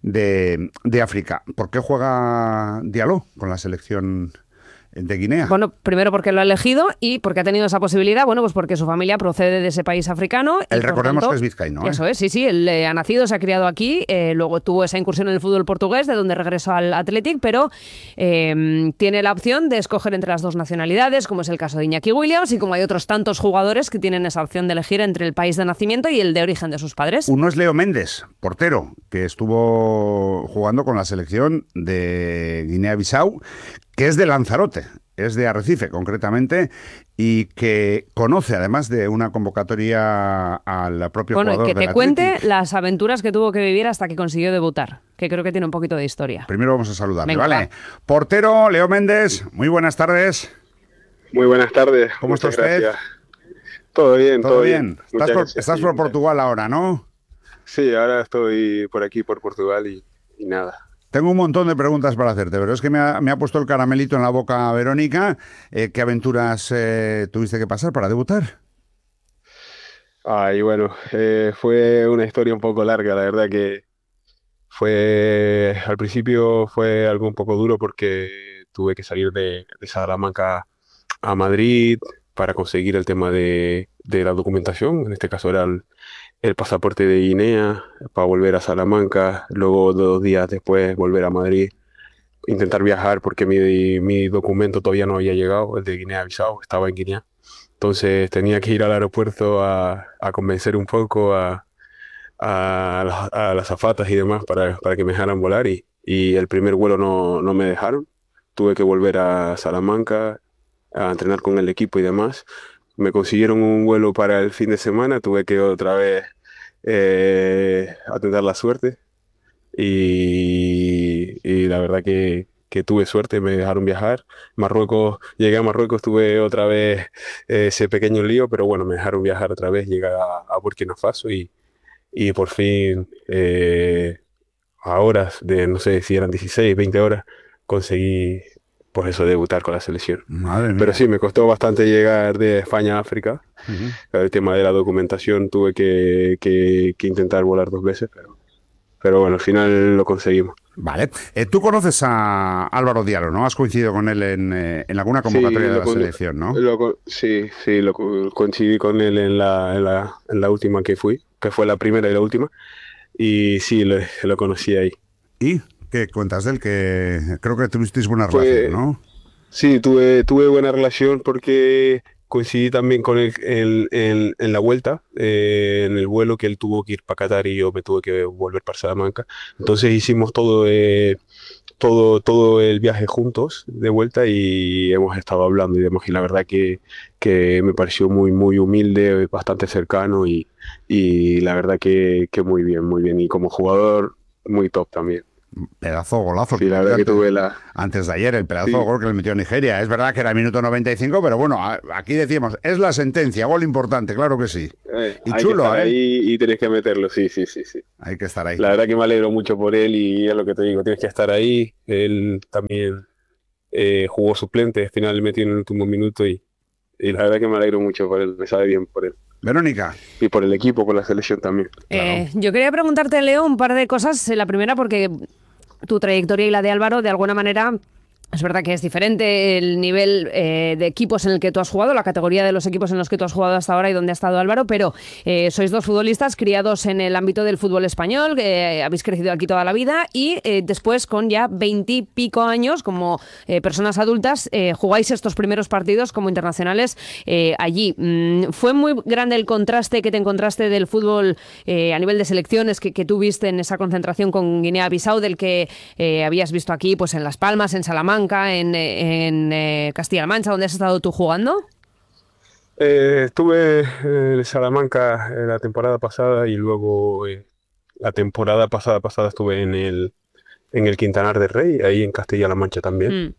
África. ¿Por qué juega Diallo con la selección de Guinea? Bueno, primero porque lo ha elegido y porque ha tenido esa posibilidad, bueno, pues porque su familia procede de ese país africano. Él, recordemos que es vizcaíno, ¿eh? Eso es, sí, él ha nacido, se ha criado aquí, luego tuvo esa incursión en el fútbol portugués, de donde regresó al Athletic, pero tiene la opción de escoger entre las dos nacionalidades, como es el caso de Iñaki Williams, y como hay otros tantos jugadores que tienen esa opción de elegir entre el país de nacimiento y el de origen de sus padres. Uno es Leo Méndez, portero, que estuvo jugando con la selección de Guinea-Bissau, que es de Lanzarote, es de Arrecife concretamente, y que conoce además de una convocatoria al propio jugador que del te cuente Athletic. las aventuras que tuvo que vivir hasta que consiguió debutar, que creo que tiene un poquito de historia. Primero vamos a saludarle, Venga, ¿vale? va. Portero, Leo Méndez, muy buenas tardes. Muy buenas tardes. ¿Cómo está Muchas usted? Gracias. Todo bien, ¿Todo bien? Muchas gracias, Estás sí, por Portugal ahora, ¿no? Sí, ahora estoy por aquí, por Portugal y nada. Tengo un montón de preguntas para hacerte, pero es que me ha puesto el caramelito en la boca Verónica. ¿Qué aventuras tuviste que pasar para debutar? Y bueno, fue una historia un poco larga, la verdad que al principio fue algo un poco duro porque tuve que salir de Salamanca a Madrid para conseguir el tema de la documentación. En este caso era el pasaporte de Guinea para volver a Salamanca, luego 2 días después volver a Madrid, intentar viajar porque mi documento todavía no había llegado, el de Guinea-Bissau, estaba en Guinea. Entonces tenía que ir al aeropuerto a convencer un poco a las azafatas y demás para que me dejaran volar y el primer vuelo no me dejaron. Tuve que volver a Salamanca a entrenar con el equipo y demás. Me consiguieron un vuelo para el fin de semana, tuve que otra vez atentar la suerte y la verdad que tuve suerte, me dejaron viajar. Llegué a Marruecos, tuve otra vez ese pequeño lío, pero bueno, me dejaron viajar otra vez, llegué a Burkina Faso y por fin a horas de, no sé si eran 16, 20 horas, conseguí pues eso, debutar con la selección. Madre mía. Pero sí, me costó bastante llegar de España a África. El tema de la documentación tuve que intentar volar 2 veces, pero bueno, al final lo conseguimos. Vale. Tú conoces a Álvaro Diallo, ¿no? Has coincidido con él en alguna convocatoria de la selección, ¿no? Sí, coincidí con él en la última que fui, que fue la primera y la última, y sí, lo conocí ahí. ¿Y qué cuentas de él? Que creo que tuvisteis buena relación, ¿no? Sí, tuve buena relación porque coincidí también con él en la vuelta, en el vuelo que él tuvo que ir para Qatar y yo me tuve que volver para Salamanca. Entonces hicimos todo el viaje juntos de vuelta y hemos estado hablando y demás. Y la verdad que me pareció muy, muy humilde, bastante cercano y la verdad que muy bien, muy bien. Y como jugador, muy top también. Pedazo golazo. Sí, la verdad que tuve antes de ayer, el pedazo gol que le metió Nigeria. Es verdad que era minuto 95, pero bueno, aquí decimos, es la sentencia, gol importante, claro que sí. Y hay chulo, que estar ahí y tienes que meterlo, sí. Hay que estar ahí. La verdad que me alegro mucho por él y es lo que te digo, tienes que estar ahí. Él también jugó suplente, al final metió en el último minuto y la verdad que me alegro mucho por él, me sabe bien por él. Verónica. Y por el equipo, por la selección también. Claro. Yo quería preguntarte, Leo, un par de cosas. La primera, porque tu trayectoria y la de Álvaro, de alguna manera, es verdad que es diferente el nivel de equipos en el que tú has jugado, la categoría de los equipos en los que tú has jugado hasta ahora y donde ha estado Álvaro, pero sois dos futbolistas criados en el ámbito del fútbol español, habéis crecido aquí toda la vida y después, con ya 20 y pico años, como personas adultas, jugáis estos primeros partidos como internacionales allí. ¿Fue muy grande el contraste que te encontraste del fútbol a nivel de selecciones que tú viste en esa concentración con Guinea-Bissau, del que habías visto aquí pues en Las Palmas, en Salamanca, en Castilla-La Mancha, donde has estado tú jugando? Estuve en Salamanca la temporada pasada y luego la temporada pasada estuve en el Quintanar del Rey, ahí en Castilla-La Mancha también.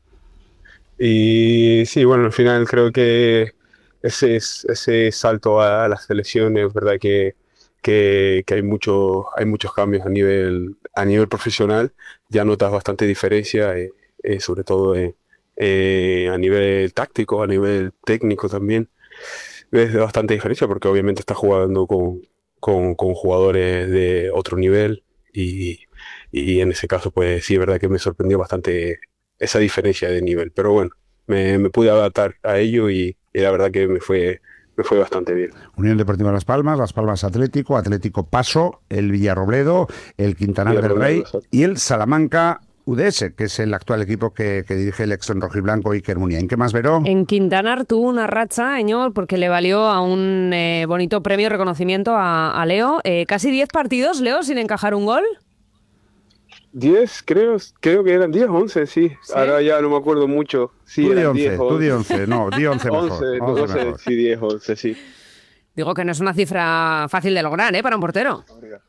Y sí, bueno, al final creo que ese salto a las selecciones, es verdad que hay muchos cambios a nivel profesional, ya notas bastante diferencia, sobre todo a nivel táctico, a nivel técnico también. Ves bastante diferencia porque obviamente estás jugando con jugadores de otro nivel y en ese caso pues sí es verdad que me sorprendió bastante esa diferencia de nivel, pero bueno, me pude adaptar a ello y la verdad que me fue bastante bien. Unión Deportiva Las Palmas Atlético Paso, el Villarrobledo, el Quintanar del Rey y el Salamanca UDS, que es el actual equipo que dirige el ex rojiblanco Iker Muniain. ¿En qué más, Veró? En Quintanar tuvo una racha, Eñor, porque le valió a un bonito premio reconocimiento a Leo. Casi 10 partidos, Leo, sin encajar un gol. 10, creo que eran 10 o 11, sí. Ahora ya no me acuerdo mucho. Sí, tú di 11, tú di 11, no, di 11 mejor. 11 mejor. Sí, 10, 11, sí. Digo que no es una cifra fácil de lograr, para un portero.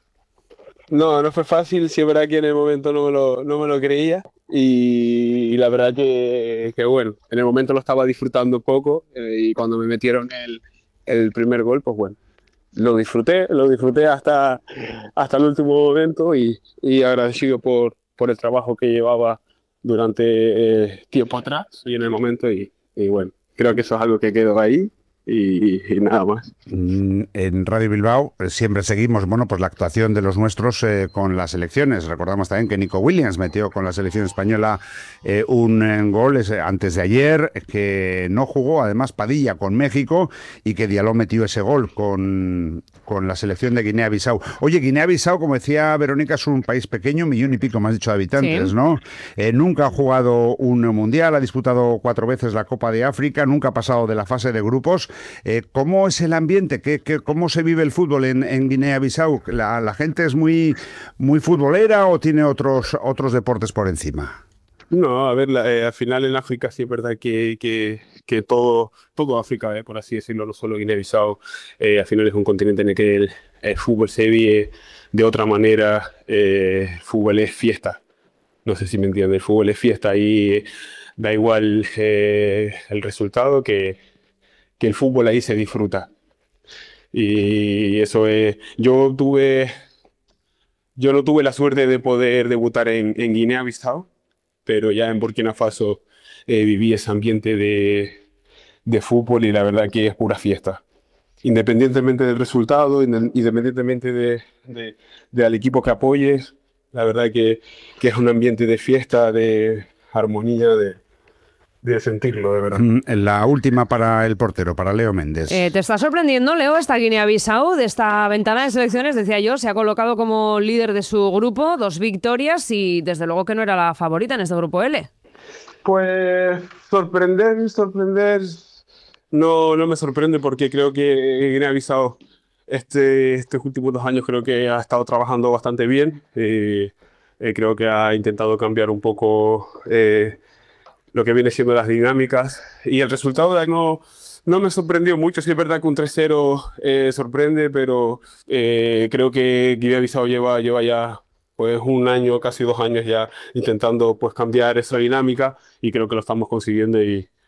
No fue fácil, sí es verdad que en el momento no me lo creía y la verdad que bueno, en el momento lo estaba disfrutando poco y cuando me metieron el primer gol, pues bueno, lo disfruté hasta el último momento y agradecido por el trabajo que llevaba durante tiempo atrás y en el momento y bueno, creo que eso es algo que quedó ahí. Y nada más. En Radio Bilbao siempre seguimos pues la actuación de los nuestros con las selecciones. Recordamos también que Nico Williams metió con la selección española un gol antes de ayer, que no jugó además Padilla con México y que Diallo metió ese gol con la selección de Guinea-Bissau. Oye, Guinea-Bissau, como decía Verónica, es un país pequeño, 1,5 millones más dicho de habitantes, sí. ¿No? Nunca ha jugado un mundial, ha disputado 4 veces la Copa de África, nunca ha pasado de la fase de grupos. ¿Cómo es el ambiente? ¿Cómo se vive el fútbol en Guinea-Bissau? ¿La gente es muy futbolera o tiene otros deportes por encima? No, a ver, al final en África sí es verdad que todo África, por así decirlo, no solo Guinea-Bissau, al final es un continente en el que el fútbol se vive de otra manera, el fútbol es fiesta. No sé si me entienden, el fútbol es fiesta y da igual el resultado que el fútbol ahí se disfruta. Y eso es... Yo no tuve la suerte de poder debutar en Guinea-Bissau, pero ya en Burkina Faso viví ese ambiente de fútbol y la verdad que es pura fiesta. Independientemente del resultado, independientemente del equipo que apoyes, la verdad que es un ambiente de fiesta, de armonía, de sentirlo, de verdad. La última para el portero, para Leo Méndez. ¿Te está sorprendiendo, Leo, esta Guinea-Bissau de esta ventana de selecciones? Decía yo, se ha colocado como líder de su grupo, 2 victorias y desde luego que no era la favorita en este grupo L. Pues sorprender, no me sorprende porque creo que Guinea-Bissau estos últimos 2 años creo que ha estado trabajando bastante bien. Creo que ha intentado cambiar un poco lo que viene siendo las dinámicas y el resultado no me sorprendió mucho. Sí es verdad que un 3-0 sorprende, pero creo que Guinea-Bissau lleva ya pues 1 año, casi 2 años ya intentando pues cambiar esa dinámica y creo que lo estamos consiguiendo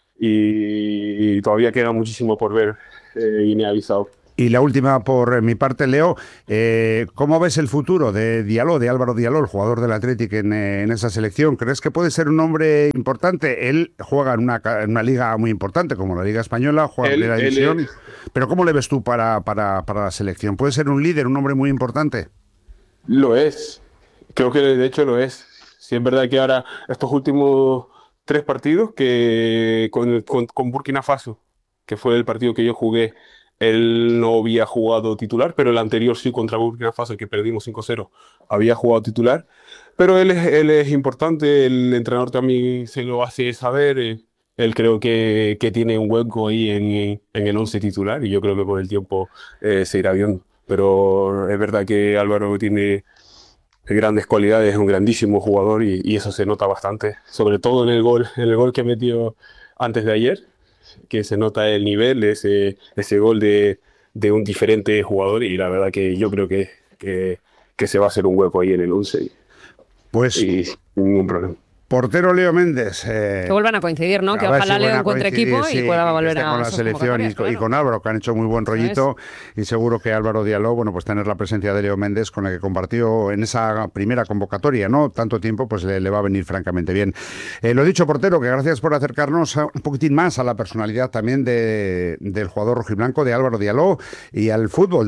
y todavía queda muchísimo por ver Guinea-Bissau. Y la última por mi parte, Leo, ¿cómo ves el futuro de Diallo, de Álvaro Diallo, el jugador del Athletic en esa selección? ¿Crees que puede ser un hombre importante? Él juega en una liga muy importante, como la Liga Española, juega en Primera División. Pero ¿cómo le ves tú para la selección? ¿Puede ser un líder, un hombre muy importante? Lo es. Creo que de hecho lo es. Sí es verdad que ahora estos últimos 3 partidos que con Burkina Faso, que fue el partido que yo jugué, él no había jugado titular, pero el anterior sí contra Burkina Faso, que perdimos 5-0, había jugado titular. Pero él es importante, el entrenador también se lo hace saber. Él creo que tiene un hueco ahí en el 11 titular y yo creo que con el tiempo se irá viendo. Pero es verdad que Álvaro tiene grandes cualidades, es un grandísimo jugador y eso se nota bastante, sobre todo en el gol que metió antes de ayer, que se nota el nivel, ese gol de un diferente jugador y la verdad que yo creo que se va a hacer un hueco ahí en el 11 pues y sin ningún problema. Portero Leo Méndez. Que vuelvan a coincidir, ¿no? Que ojalá Leo encuentre equipo y pueda volver a con la selección y con Álvaro, que han hecho muy buen rollito. Y seguro que Álvaro Diallo, bueno, pues tener la presencia de Leo Méndez, con la que compartió en esa primera convocatoria, ¿no? Tanto tiempo, pues le va a venir francamente bien. Lo dicho, portero, que gracias por acercarnos un poquitín más a la personalidad también del jugador rojiblanco, de Álvaro Diallo, y al fútbol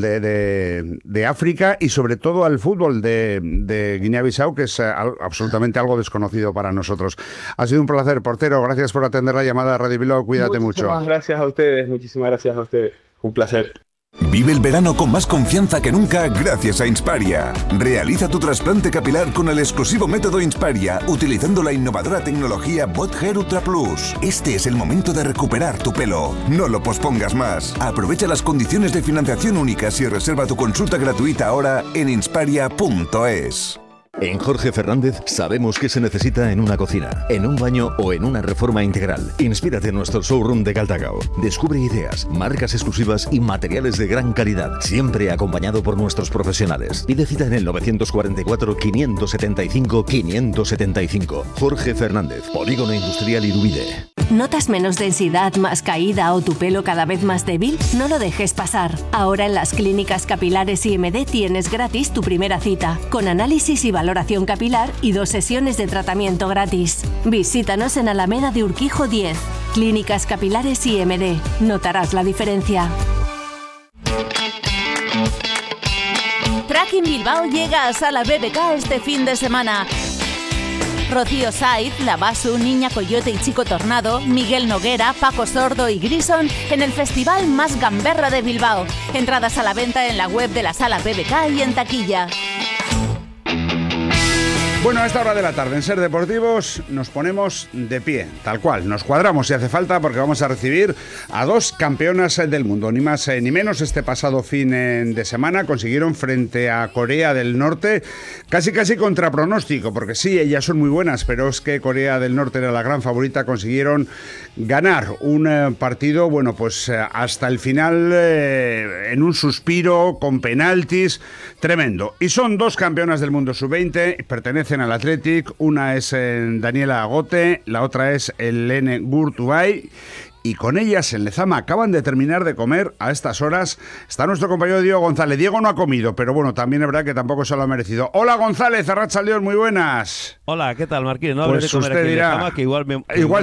de África y sobre todo al fútbol de Guinea-Bissau, que es absolutamente algo desconocido para nosotros. Ha sido un placer, portero. Gracias por atender la llamada de Radio Bilbao. Cuídate mucho. Muchísimas gracias a ustedes. Muchísimas gracias a ustedes. Un placer. Vive el verano con más confianza que nunca gracias a Insparia. Realiza tu trasplante capilar con el exclusivo método Insparia, utilizando la innovadora tecnología Bot Hair Ultra Plus. Este es el momento de recuperar tu pelo. No lo pospongas más. Aprovecha las condiciones de financiación únicas y reserva tu consulta gratuita ahora en insparia.es. En Jorge Fernández sabemos que se necesita en una cocina, en un baño o en una reforma integral. Inspírate en nuestro showroom de Galdacao. Descubre ideas, marcas exclusivas y materiales de gran calidad, siempre acompañado por nuestros profesionales. Pide cita en el 944-575-575. Jorge Fernández, Polígono Industrial Irubide. ¿Notas menos densidad, más caída o tu pelo cada vez más débil? No lo dejes pasar. Ahora en las clínicas capilares IMD tienes gratis tu primera cita, con análisis y valoración capilar y 2 sesiones de tratamiento gratis. Visítanos en Alameda de Urquijo 10. Clínicas Capilares IMD. Notarás la diferencia. Tracking Bilbao llega a Sala BBK este fin de semana. Rocío Saiz, Lavasu, Niña Coyote y Chico Tornado, Miguel Noguera, Paco Sordo y Grison en el festival más gamberra de Bilbao. Entradas a la venta en la web de la Sala BBK y en taquilla. Bueno, a esta hora de la tarde en Ser Deportivos nos ponemos de pie, tal cual. Nos cuadramos si hace falta porque vamos a recibir a 2 campeonas del mundo. Ni más ni menos, este pasado fin de semana consiguieron frente a Corea del Norte casi contra pronóstico, porque sí, ellas son muy buenas, pero es que Corea del Norte era la gran favorita. Consiguieron ganar un partido, bueno, pues hasta el final en un suspiro, con penaltis, tremendo. Y son 2 campeonas del mundo sub-20, pertenecen al Athletic. Una es Daniela Agote, la otra es Helene Gurtubay. Y con ellas en Lezama acaban de terminar de comer. A estas horas está nuestro compañero Diego González. Diego no ha comido, pero bueno, también es verdad que tampoco se lo ha merecido. Hola González, Arratsaldeón, muy buenas. Hola, ¿qué tal, Marquín? No pues usted dirá, Lezama, que igual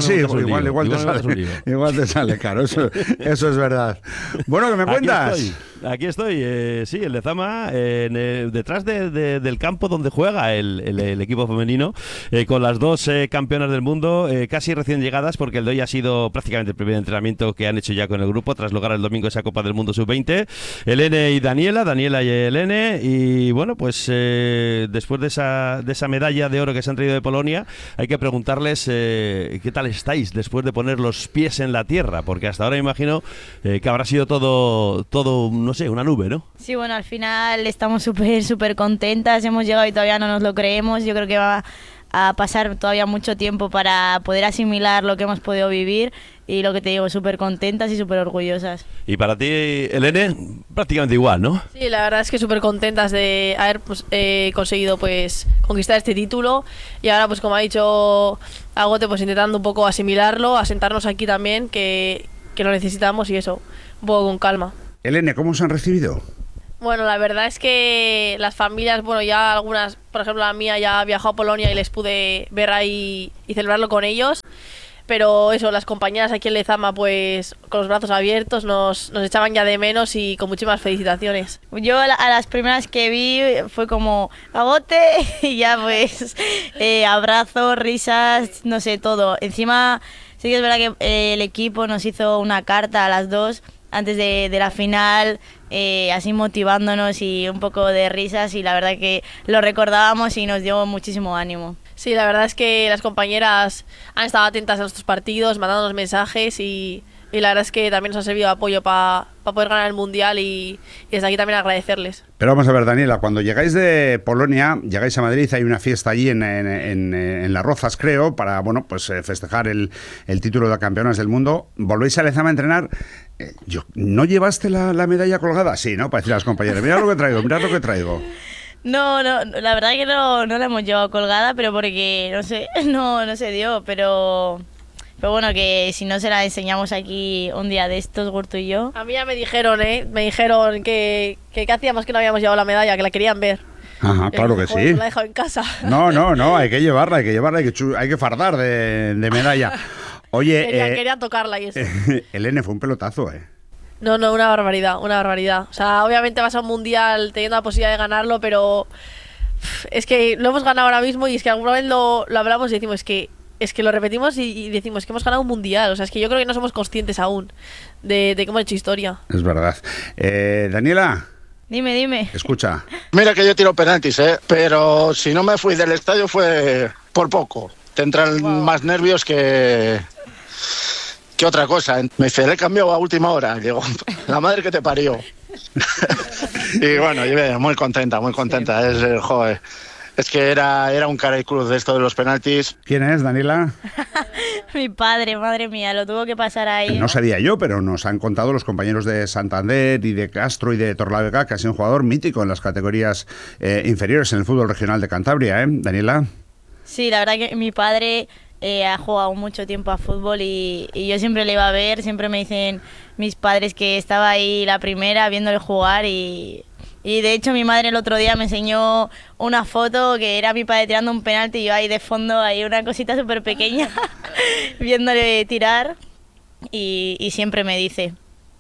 te sale caro, eso es verdad. Bueno, ¿qué me cuentas? Aquí estoy, sí, en Lezama, detrás del campo donde juega el equipo femenino, con las dos campeonas del mundo, casi recién llegadas, porque el de hoy ha sido prácticamente el primer entrenamiento que han hecho ya con el grupo, tras lograr el domingo esa Copa del Mundo Sub-20. Elene y Daniela y Elene, y bueno, pues después de esa medalla de oro que se han traído de Polonia, hay que preguntarles qué tal estáis después de poner los pies en la tierra, porque hasta ahora imagino que habrá sido todo, no sé, una nube, ¿no? Sí, bueno, al final estamos súper contentas, hemos llegado y todavía no nos lo creemos. Yo creo que va a pasar todavía mucho tiempo para poder asimilar lo que hemos podido vivir, y lo que te digo, súper contentas y súper orgullosas. Y para ti, Elene, prácticamente igual, ¿no? Sí, la verdad es que súper contentas de haber conseguido pues conquistar este título, y ahora, pues como ha dicho Agote, pues intentando un poco asimilarlo, asentarnos aquí también, que lo necesitamos, y eso, un poco con calma. Elene, ¿cómo os han recibido? Bueno, la verdad es que las familias, bueno, ya algunas, por ejemplo la mía ya viajó a Polonia y les pude ver ahí y celebrarlo con ellos, pero eso, las compañeras aquí en Lezama, pues con los brazos abiertos, nos echaban ya de menos y con muchísimas felicitaciones. Yo a las primeras que vi fue como Agote y ya pues abrazos, risas, no sé, todo. Encima sí que es verdad que el equipo nos hizo una carta a las dos antes de la final, así motivándonos y un poco de risas, y la verdad que lo recordábamos y nos dio muchísimo ánimo. Sí, la verdad es que las compañeras han estado atentas a nuestros partidos, mandándonos mensajes, y la verdad es que también nos ha servido de apoyo para poder ganar el Mundial, y desde aquí también agradecerles. Pero vamos a ver, Daniela, cuando llegáis de Polonia, llegáis a Madrid, hay una fiesta allí en Las Rozas, creo, para pues festejar el título de campeonas del mundo. ¿Volvéis a Lezama a entrenar? ¿No llevaste la medalla colgada? Sí, ¿no? Para decir a las compañeras, mirad lo que traigo, mirad lo que traigo. No, la verdad que no la hemos llevado colgada, pero porque, no se dio, pero bueno, que si no se la enseñamos aquí un día de estos, Gurtu y yo. A mí ya me dijeron que hacíamos que no habíamos llevado la medalla, que la querían ver. Ajá, claro que sí. La he dejado en casa. No, hay que llevarla, hay que fardar de medalla. Oye, quería tocarla y eso. Elene, fue un pelotazo, No, una barbaridad. O sea, obviamente vas a un mundial teniendo la posibilidad de ganarlo, pero es que lo hemos ganado ahora mismo, y es que alguna vez lo hablamos y decimos es que lo repetimos y decimos que hemos ganado un mundial. O sea, es que yo creo que no somos conscientes aún de que hemos hecho historia. Es verdad. Daniela. Dime. Escucha. Mira que yo tiro penaltis, pero si no me fui del estadio fue por poco. Te entran más nervios que otra cosa. Me dice, le he cambiado a última hora. Digo, la madre que te parió. Y bueno, muy contenta. Joder. Es que era un cara y cruz de esto de los penaltis. ¿Quién es, Daniela? Mi padre, madre mía, lo tuvo que pasar ahí. No sabía yo, pero nos han contado los compañeros de Santander y de Castro y de Torlavega que ha sido un jugador mítico en las categorías inferiores en el fútbol regional de Cantabria, Daniela. Sí, la verdad que mi padre ha jugado mucho tiempo a fútbol, y yo siempre le iba a ver, siempre me dicen mis padres que estaba ahí la primera viéndole jugar, y de hecho mi madre el otro día me enseñó una foto que era mi padre tirando un penalti y yo ahí de fondo, ahí una cosita súper pequeña viéndole tirar, y siempre me dice.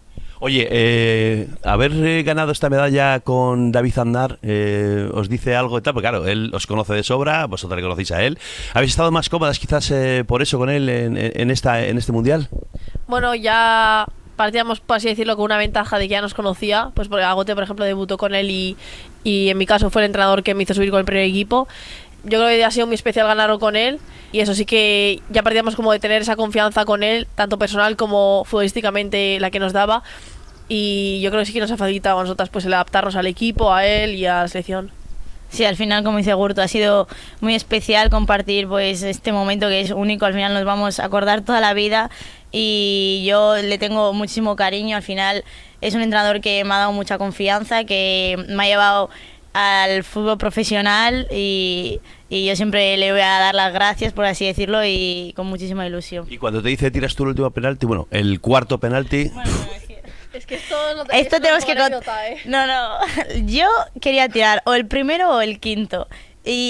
Oye, haber ganado esta medalla con David Aznar os dice algo y tal, porque claro, él os conoce de sobra, vosotros le conocéis a él. ¿Habéis estado más cómodas quizás por eso con él en este mundial? Bueno, ya partíamos, por así decirlo, con una ventaja de que ya nos conocía, pues porque Agote, por ejemplo, debutó con él y en mi caso fue el entrenador que me hizo subir con el primer equipo. Yo creo que ha sido muy especial ganarlo con él, y eso sí que ya partíamos como de tener esa confianza con él, tanto personal como futbolísticamente la que nos daba, y yo creo que sí que nos ha facilitado a nosotras pues el adaptarnos al equipo, a él y a la selección. Sí, al final, como dice Gurtu, ha sido muy especial compartir pues este momento que es único, al final nos vamos a acordar toda la vida, y yo le tengo muchísimo cariño. Al final es un entrenador que me ha dado mucha confianza, que me ha llevado al fútbol profesional, y yo siempre le voy a dar las gracias, por así decirlo, y con muchísima ilusión. Y cuando te dice tiras tú el último penalti, bueno, el cuarto penalti... Bueno, es que esto tenemos que contar. No, yo quería tirar o el primero o el quinto, y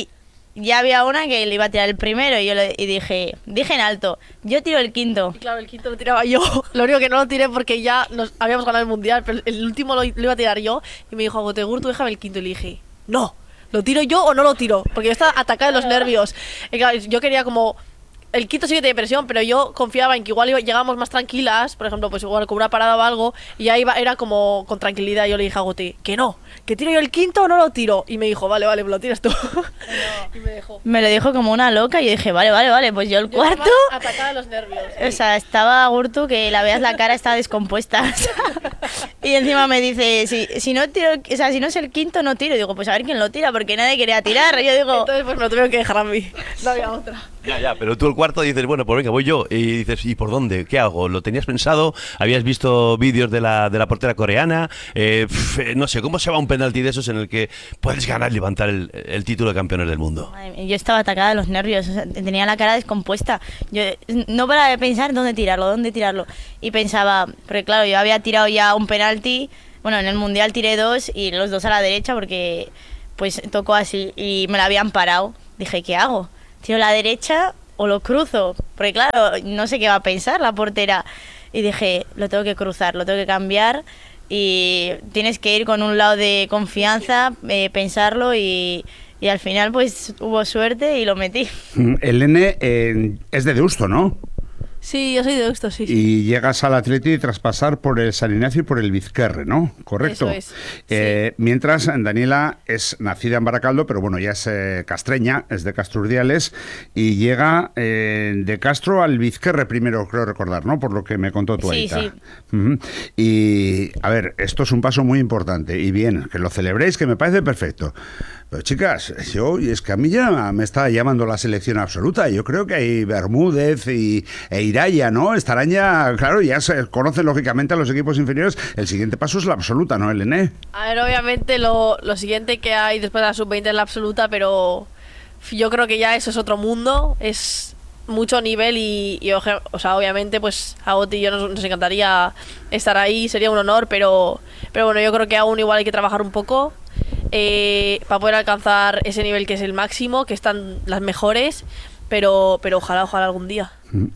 ya había una que le iba a tirar el primero y dije en alto, yo tiro el quinto. Y claro, el quinto lo tiraba yo. Lo único que no lo tiré porque ya nos habíamos ganado el mundial, pero el último lo iba a tirar yo. Y me dijo, Agotegur, tú déjame el quinto. Y le dije, no, ¿lo tiro yo o no lo tiro? Porque yo estaba atacada de los nervios. Y claro, yo quería como... El quinto sí que tenía presión, pero yo confiaba en que igual llegábamos más tranquilas, por ejemplo, pues igual con una parada o algo, y ya era como con tranquilidad. Yo le dije a Guti, que no, que tiro yo el quinto o no lo tiro. Y me dijo, vale, pues lo tiras tú. Y me dejó. Me lo dijo como una loca y yo dije, vale, pues yo el cuarto... Atacada de los nervios. Sí. O sea, estaba Gurtu que la veas la cara, estaba descompuesta. Y encima me dice, si no tiro, o sea, si no es el quinto, no tiro. Y digo, pues a ver quién lo tira, porque nadie quería tirar. Y yo digo... Entonces pues me lo tuvieron que dejar a mí, no había otra. Ya, pero tú el cuarto dices, bueno, pues venga, voy yo. Y dices, ¿y por dónde? ¿Qué hago? ¿Lo tenías pensado? ¿Habías visto vídeos de la portera coreana? No sé, ¿cómo se va un penalti de esos en el que puedes ganar y levantar el título de campeones del mundo? Yo estaba atacada de los nervios, o sea, tenía la cara descompuesta. Yo no paraba de pensar dónde tirarlo. Y pensaba, porque claro, yo había tirado ya un penalti, bueno, en el Mundial tiré 2 y los 2 a la derecha porque pues tocó así y me la habían parado. Dije, ¿qué hago? ¿Tiro la derecha o lo cruzo? Porque claro, no sé qué va a pensar la portera. Y dije, lo tengo que cruzar, lo tengo que cambiar y tienes que ir con un lado de confianza, pensarlo y al final pues hubo suerte y lo metí. El N es de Deusto, ¿no? Sí, yo soy de Deusto, sí. Y llegas al Atleti tras pasar por el San Ignacio y por el Vizquerre, ¿no? Correcto. Eso es. Mientras Daniela es nacida en Baracaldo, pero bueno, ya es castreña, es de Castro Urdiales y llega de Castro al Vizquerre primero, creo recordar, ¿no? Por lo que me contó tu Aita. Sí. Y a ver, esto es un paso muy importante y bien, que lo celebréis, que me parece perfecto. Pero chicas, es que a mí ya me está llamando la selección absoluta. Yo creo que hay Bermúdez e Iraya, ¿no? Estarán ya, claro, ya se conocen lógicamente a los equipos inferiores. El siguiente paso es la absoluta, ¿no, Elene? A ver, obviamente lo siguiente que hay después de la sub-20 es la absoluta, pero yo creo que ya eso es otro mundo, es mucho nivel y o sea, obviamente pues a Oti y yo nos encantaría estar ahí, sería un honor, pero bueno, yo creo que aún igual hay que trabajar un poco para poder alcanzar ese nivel que es el máximo, que están las mejores, pero ojalá algún día.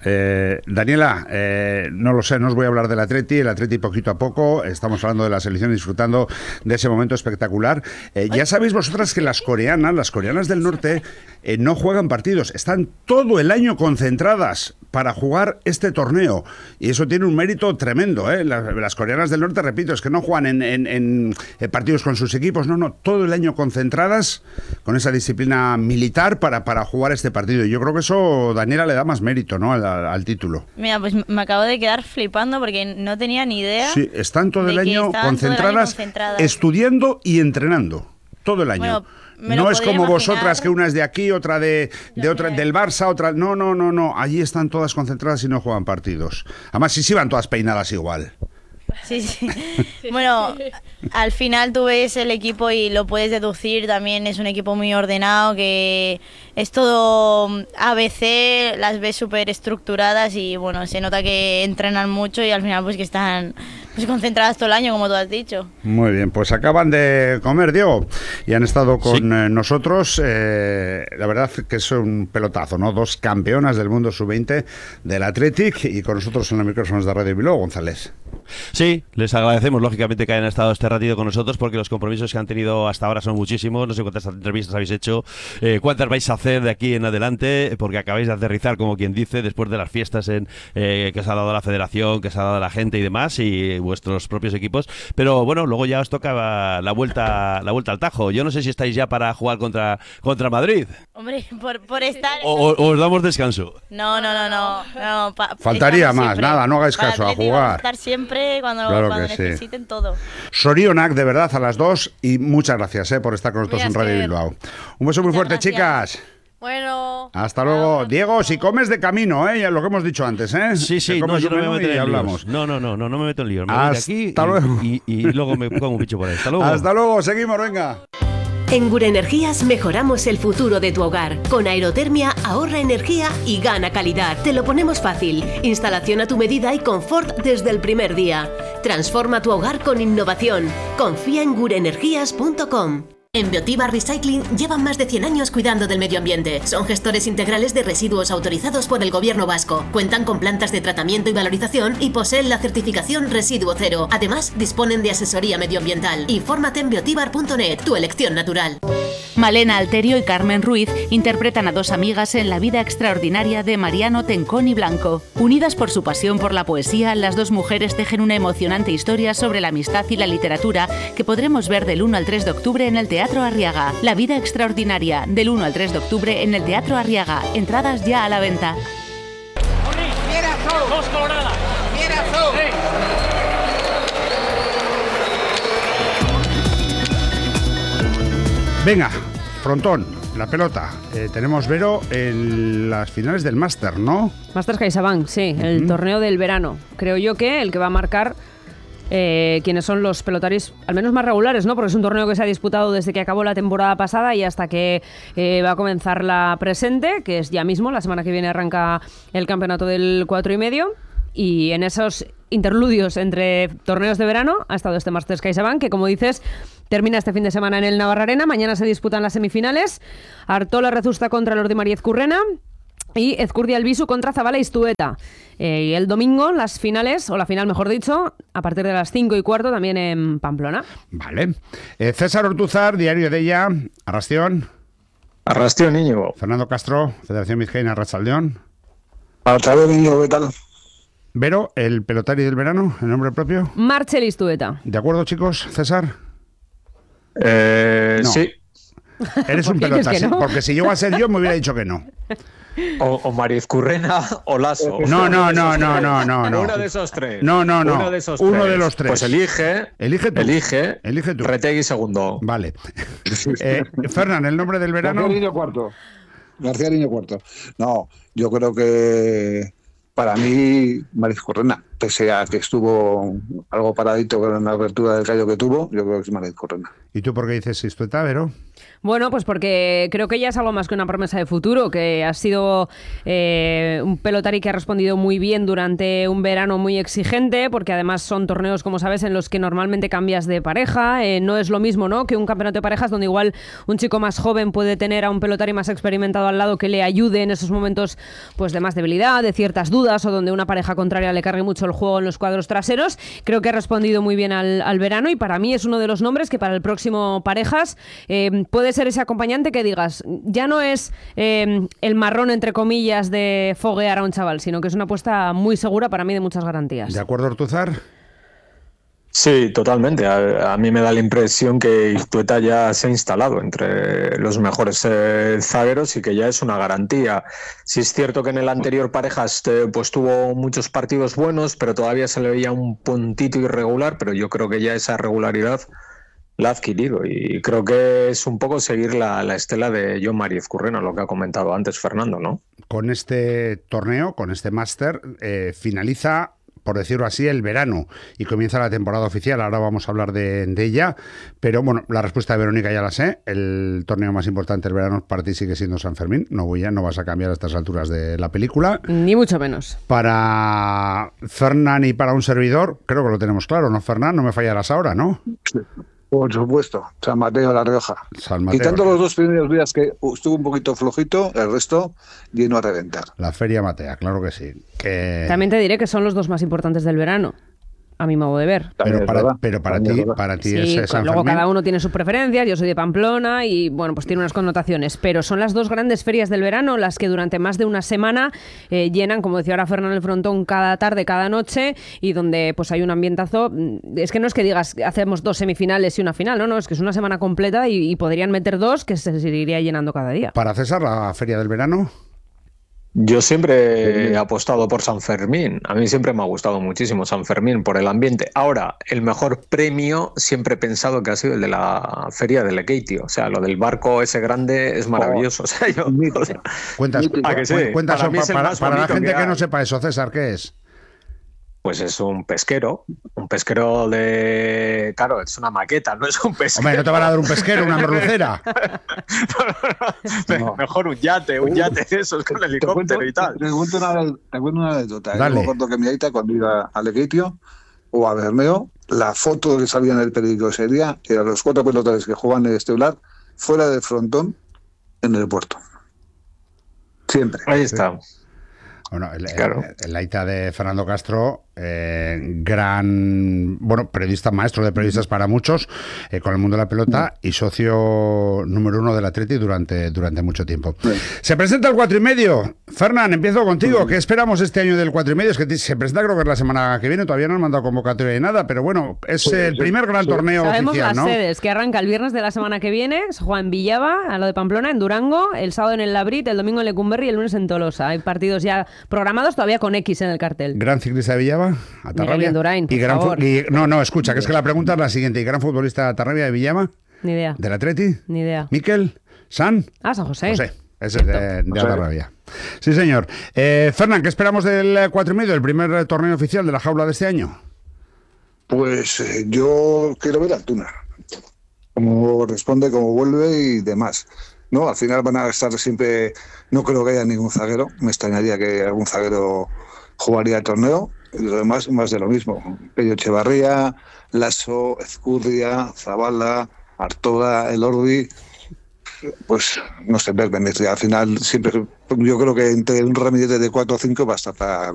Daniela, no lo sé, no os voy a hablar del Atleti, el Atleti poquito a poco, estamos hablando de la selección disfrutando de ese momento espectacular. Ya sabéis vosotras que las coreanas del norte no juegan partidos, están todo el año concentradas para jugar este torneo y eso tiene un mérito tremendo, ¿eh? Las coreanas del norte, repito, es que no juegan en partidos con sus equipos, no, todo el año concentradas con esa disciplina militar para jugar este partido. Y yo creo que eso, Daniela, le da más mérito, ¿no? al título. Mira, pues me acabo de quedar flipando porque no tenía ni idea. Sí, están todo el año concentradas, estudiando y entrenando. Todo el año. Bueno, no es como imaginar. Vosotras, que una es de aquí, otra de otra del Barça, otra... No. Allí están todas concentradas y no juegan partidos. Además, sí van todas peinadas igual. Sí. Bueno, al final tú ves el equipo y lo puedes deducir, también es un equipo muy ordenado, que es todo ABC, las ves súper estructuradas y bueno, se nota que entrenan mucho y al final pues que están pues concentradas todo el año, como tú has dicho. Muy bien, pues acaban de comer, Diego, y han estado con nosotros, la verdad que es un pelotazo, ¿no? 2 campeonas del mundo sub-20 del Athletic y con nosotros en los micrófonos de Radio Bilbao, González. Sí, les agradecemos lógicamente que hayan estado este ratito con nosotros porque los compromisos que han tenido hasta ahora son muchísimos, no sé cuántas entrevistas habéis hecho, cuántas vais a hacer de aquí en adelante, porque acabáis de aterrizar, como quien dice, después de las fiestas que os ha dado la federación, que os ha dado la gente y demás, y vuestros propios equipos, pero bueno, luego ya os toca la vuelta al Tajo. Yo no sé si estáis ya para jugar contra Madrid. Hombre, por estar... O os damos descanso. No. Faltaría más, nada, no hagáis caso, a jugar. Estar siempre cuando necesiten todo. Sorionak, de verdad, a las 2 y muchas gracias por estar con nosotros en Radio Bilbao. Un beso muy fuerte, chicas. Bueno. Hasta luego. Diego, si comes de camino, ya lo que hemos dicho antes, Sí, no, yo no me meto en hablamos. No me meto en líos. Me voy de aquí y luego me pongo un bicho por ahí. Hasta luego. Hasta luego, seguimos, venga. En Gure Energías mejoramos el futuro de tu hogar. Con aerotermia ahorra energía y gana calidad. Te lo ponemos fácil. Instalación a tu medida y confort desde el primer día. Transforma tu hogar con innovación. Confía en gureenergías.com. En Biotibar Recycling llevan más de 100 años cuidando del medio ambiente. Son gestores integrales de residuos autorizados por el Gobierno vasco. Cuentan con plantas de tratamiento y valorización y poseen la certificación Residuo Cero. Además, disponen de asesoría medioambiental. Infórmate en biotibar.net, tu elección natural. Malena Alterio y Carmen Ruiz interpretan a dos amigas en la vida extraordinaria de Mariano Tencón y Blanco. Unidas por su pasión por la poesía, las dos mujeres tejen una emocionante historia sobre la amistad y la literatura que podremos ver del 1 al 3 de octubre en el Teatro Arriaga. La vida extraordinaria, del 1 al 3 de octubre en el Teatro Arriaga. Entradas ya a la venta. ¡Dos coloradas! Venga, frontón, la pelota. Tenemos, Vero, en las finales del Máster, ¿no? Masters CaixaBank, sí, el torneo del verano. Creo yo que el que va a marcar quiénes son los pelotaris al menos más regulares, ¿no? Porque es un torneo que se ha disputado desde que acabó la temporada pasada y hasta que va a comenzar la presente, que es ya mismo, la semana que viene arranca el campeonato del 4,5. Y en esos interludios entre torneos de verano ha estado este Masters CaixaBank, que como dices, termina este fin de semana en el Navarra Arena. Mañana se disputan las semifinales. Artola Rezusta contra Lordi María Ezcurrena y Ezcurdia Albisu contra Zabala Istueta. Y el domingo las finales, o la final mejor dicho, a partir de las 5:15 también en Pamplona. Vale. César Ortúzar, Diario de ella, Arrastión. Arrastión, Íñigo. Fernando Castro, Federación Vizcaína, Arratsaldeón. Arratsaldeón, Íñigo, ¿qué tal? Vero, el pelotari del verano, el nombre propio. Marcel Istueta. ¿De acuerdo, chicos? César. No. Sí. Eres un pelota, sí, porque si yo iba a ser yo me hubiera dicho que no. O María Ezcurrena o Lasso. No. Uno de esos tres. No. Uno de esos Uno tres. de los tres. Pues elige. Elige tú. Elige tú. Retegui segundo. Vale. Fernán, el nombre del verano. García Niño Cuarto. No, yo creo que para mí María Ezcurrena, pese a que estuvo algo paradito con la apertura del callo que tuvo, yo creo que es María Ezcurrena. ¿Y tú por qué dices Istueta, Vero? Bueno, pues porque creo que ella es algo más que una promesa de futuro, que ha sido un pelotari que ha respondido muy bien durante un verano muy exigente, porque además son torneos, como sabes, en los que normalmente cambias de pareja. No es lo mismo, ¿no?, que un campeonato de parejas donde igual un chico más joven puede tener a un pelotari más experimentado al lado que le ayude en esos momentos pues de más debilidad, de ciertas dudas, o donde una pareja contraria le cargue mucho el juego en los cuadros traseros. Creo que ha respondido muy bien al verano y para mí es uno de los nombres que para el próximo parejas puede ser ese acompañante que digas, ya no es el marrón entre comillas de foguear a un chaval, sino que es una apuesta muy segura para mí, de muchas garantías. ¿De acuerdo, Ortúzar? Sí, totalmente. A mí me da la impresión que Istueta ya se ha instalado entre los mejores zagueros y que ya es una garantía. Sí es cierto que en el anterior parejas pues tuvo muchos partidos buenos, pero todavía se le veía un puntito irregular, pero yo creo que ya esa regularidad la ha adquirido y creo que es un poco seguir la estela de Jon María Ezcurrena, lo que ha comentado antes Fernando, ¿no? Con este torneo, con este máster, finaliza, por decirlo así, el verano y comienza la temporada oficial. Ahora vamos a hablar de ella, pero bueno, la respuesta de Verónica ya la sé. El torneo más importante del verano para ti sigue siendo San Fermín. No vas a cambiar a estas alturas de la película. Ni mucho menos. Para Fernán y para un servidor, creo que lo tenemos claro, ¿no, Fernán? No me fallarás ahora, ¿no? Sí. Por supuesto, San Mateo de La Rioja. Quitando los 2 primeros días que estuvo un poquito flojito, el resto lleno a reventar. La Feria Matea, claro que sí. También te diré que son los 2 más importantes del verano, a mi modo de ver. Pero para ti sí, es San luego Fermín. cada uno tiene sus preferencias. Yo soy de Pamplona y bueno, pues tiene unas connotaciones, pero son las 2 grandes ferias del verano las que durante más de una semana llenan, como decía ahora Fernando, el frontón cada tarde, cada noche, y donde pues hay un ambientazo. Es que no es que digas hacemos 2 semifinales y una final, no, es que es una semana completa y podrían meter 2 que se seguiría llenando cada día. Para César, la feria del verano. Yo siempre he apostado por San Fermín. A mí siempre me ha gustado muchísimo San Fermín por el ambiente. Ahora, el mejor premio siempre he pensado que ha sido el de la feria de Lekeitio. O sea, lo del barco ese grande es maravilloso. O sea, Cuentas para la gente que no sepa eso, César, ¿qué es? Pues es un pesquero de... Claro, es una maqueta, no es un pesquero. Hombre, no te van a dar un pesquero, una merlucera. No. Mejor un yate de esos con helicóptero y tal. Te cuento una anécdota. Dale. Me acuerdo que mi aita, cuando iba a Lekeitio, o a Bermeo, la foto que salía en el periódico ese día eran los 4 pelotones que jugaban en el Esteular fuera del frontón en el puerto. Siempre. Ahí está. Bueno, el Aita de Fernando Castro, gran, periodista, maestro de periodistas para muchos, con el mundo de la pelota y socio número 1 del Atleti durante mucho tiempo. Se presenta el 4,5. Fernán, empiezo contigo. ¿Qué esperamos este año del 4,5? Es que se presenta, creo que es la semana que viene, todavía no han mandado convocatoria de nada, pero bueno, es el primer gran torneo Sabemos oficial, las ¿no? sedes, que arranca el viernes de la semana que viene, se juega en Villava, a lo de Pamplona, en Durango, el sábado en el Labrit, el domingo en Lecumberri y el lunes en Tolosa. Hay partidos ya programados, todavía con X en el cartel. Gran ciclista de Villava, Atarrabia. Indurain, por favor. No, escucha, que es que la pregunta es la siguiente. ¿Y gran futbolista de Atarrabia de Villava? Ni idea. ¿Del Atleti? Ni idea. ¿Miquel? ¿San? San José. Ese es de Atarrabia. Sí, señor. Fernán, ¿qué esperamos del 4,5, el primer torneo oficial de la jaula de este año? Pues yo quiero ver a Altuna. Cómo responde, cómo vuelve y demás. No, al final van a estar siempre. No creo que haya ningún zaguero. Me extrañaría que algún zaguero jugaría el torneo. Y lo demás, más de lo mismo. Pello Echevarría, Lasso, Ezcurdia, Zabala, Artola, Elordi. Pues no sé, ver venir. Al final, siempre. Yo creo que entre un ramillete de 4 o 5 va a estar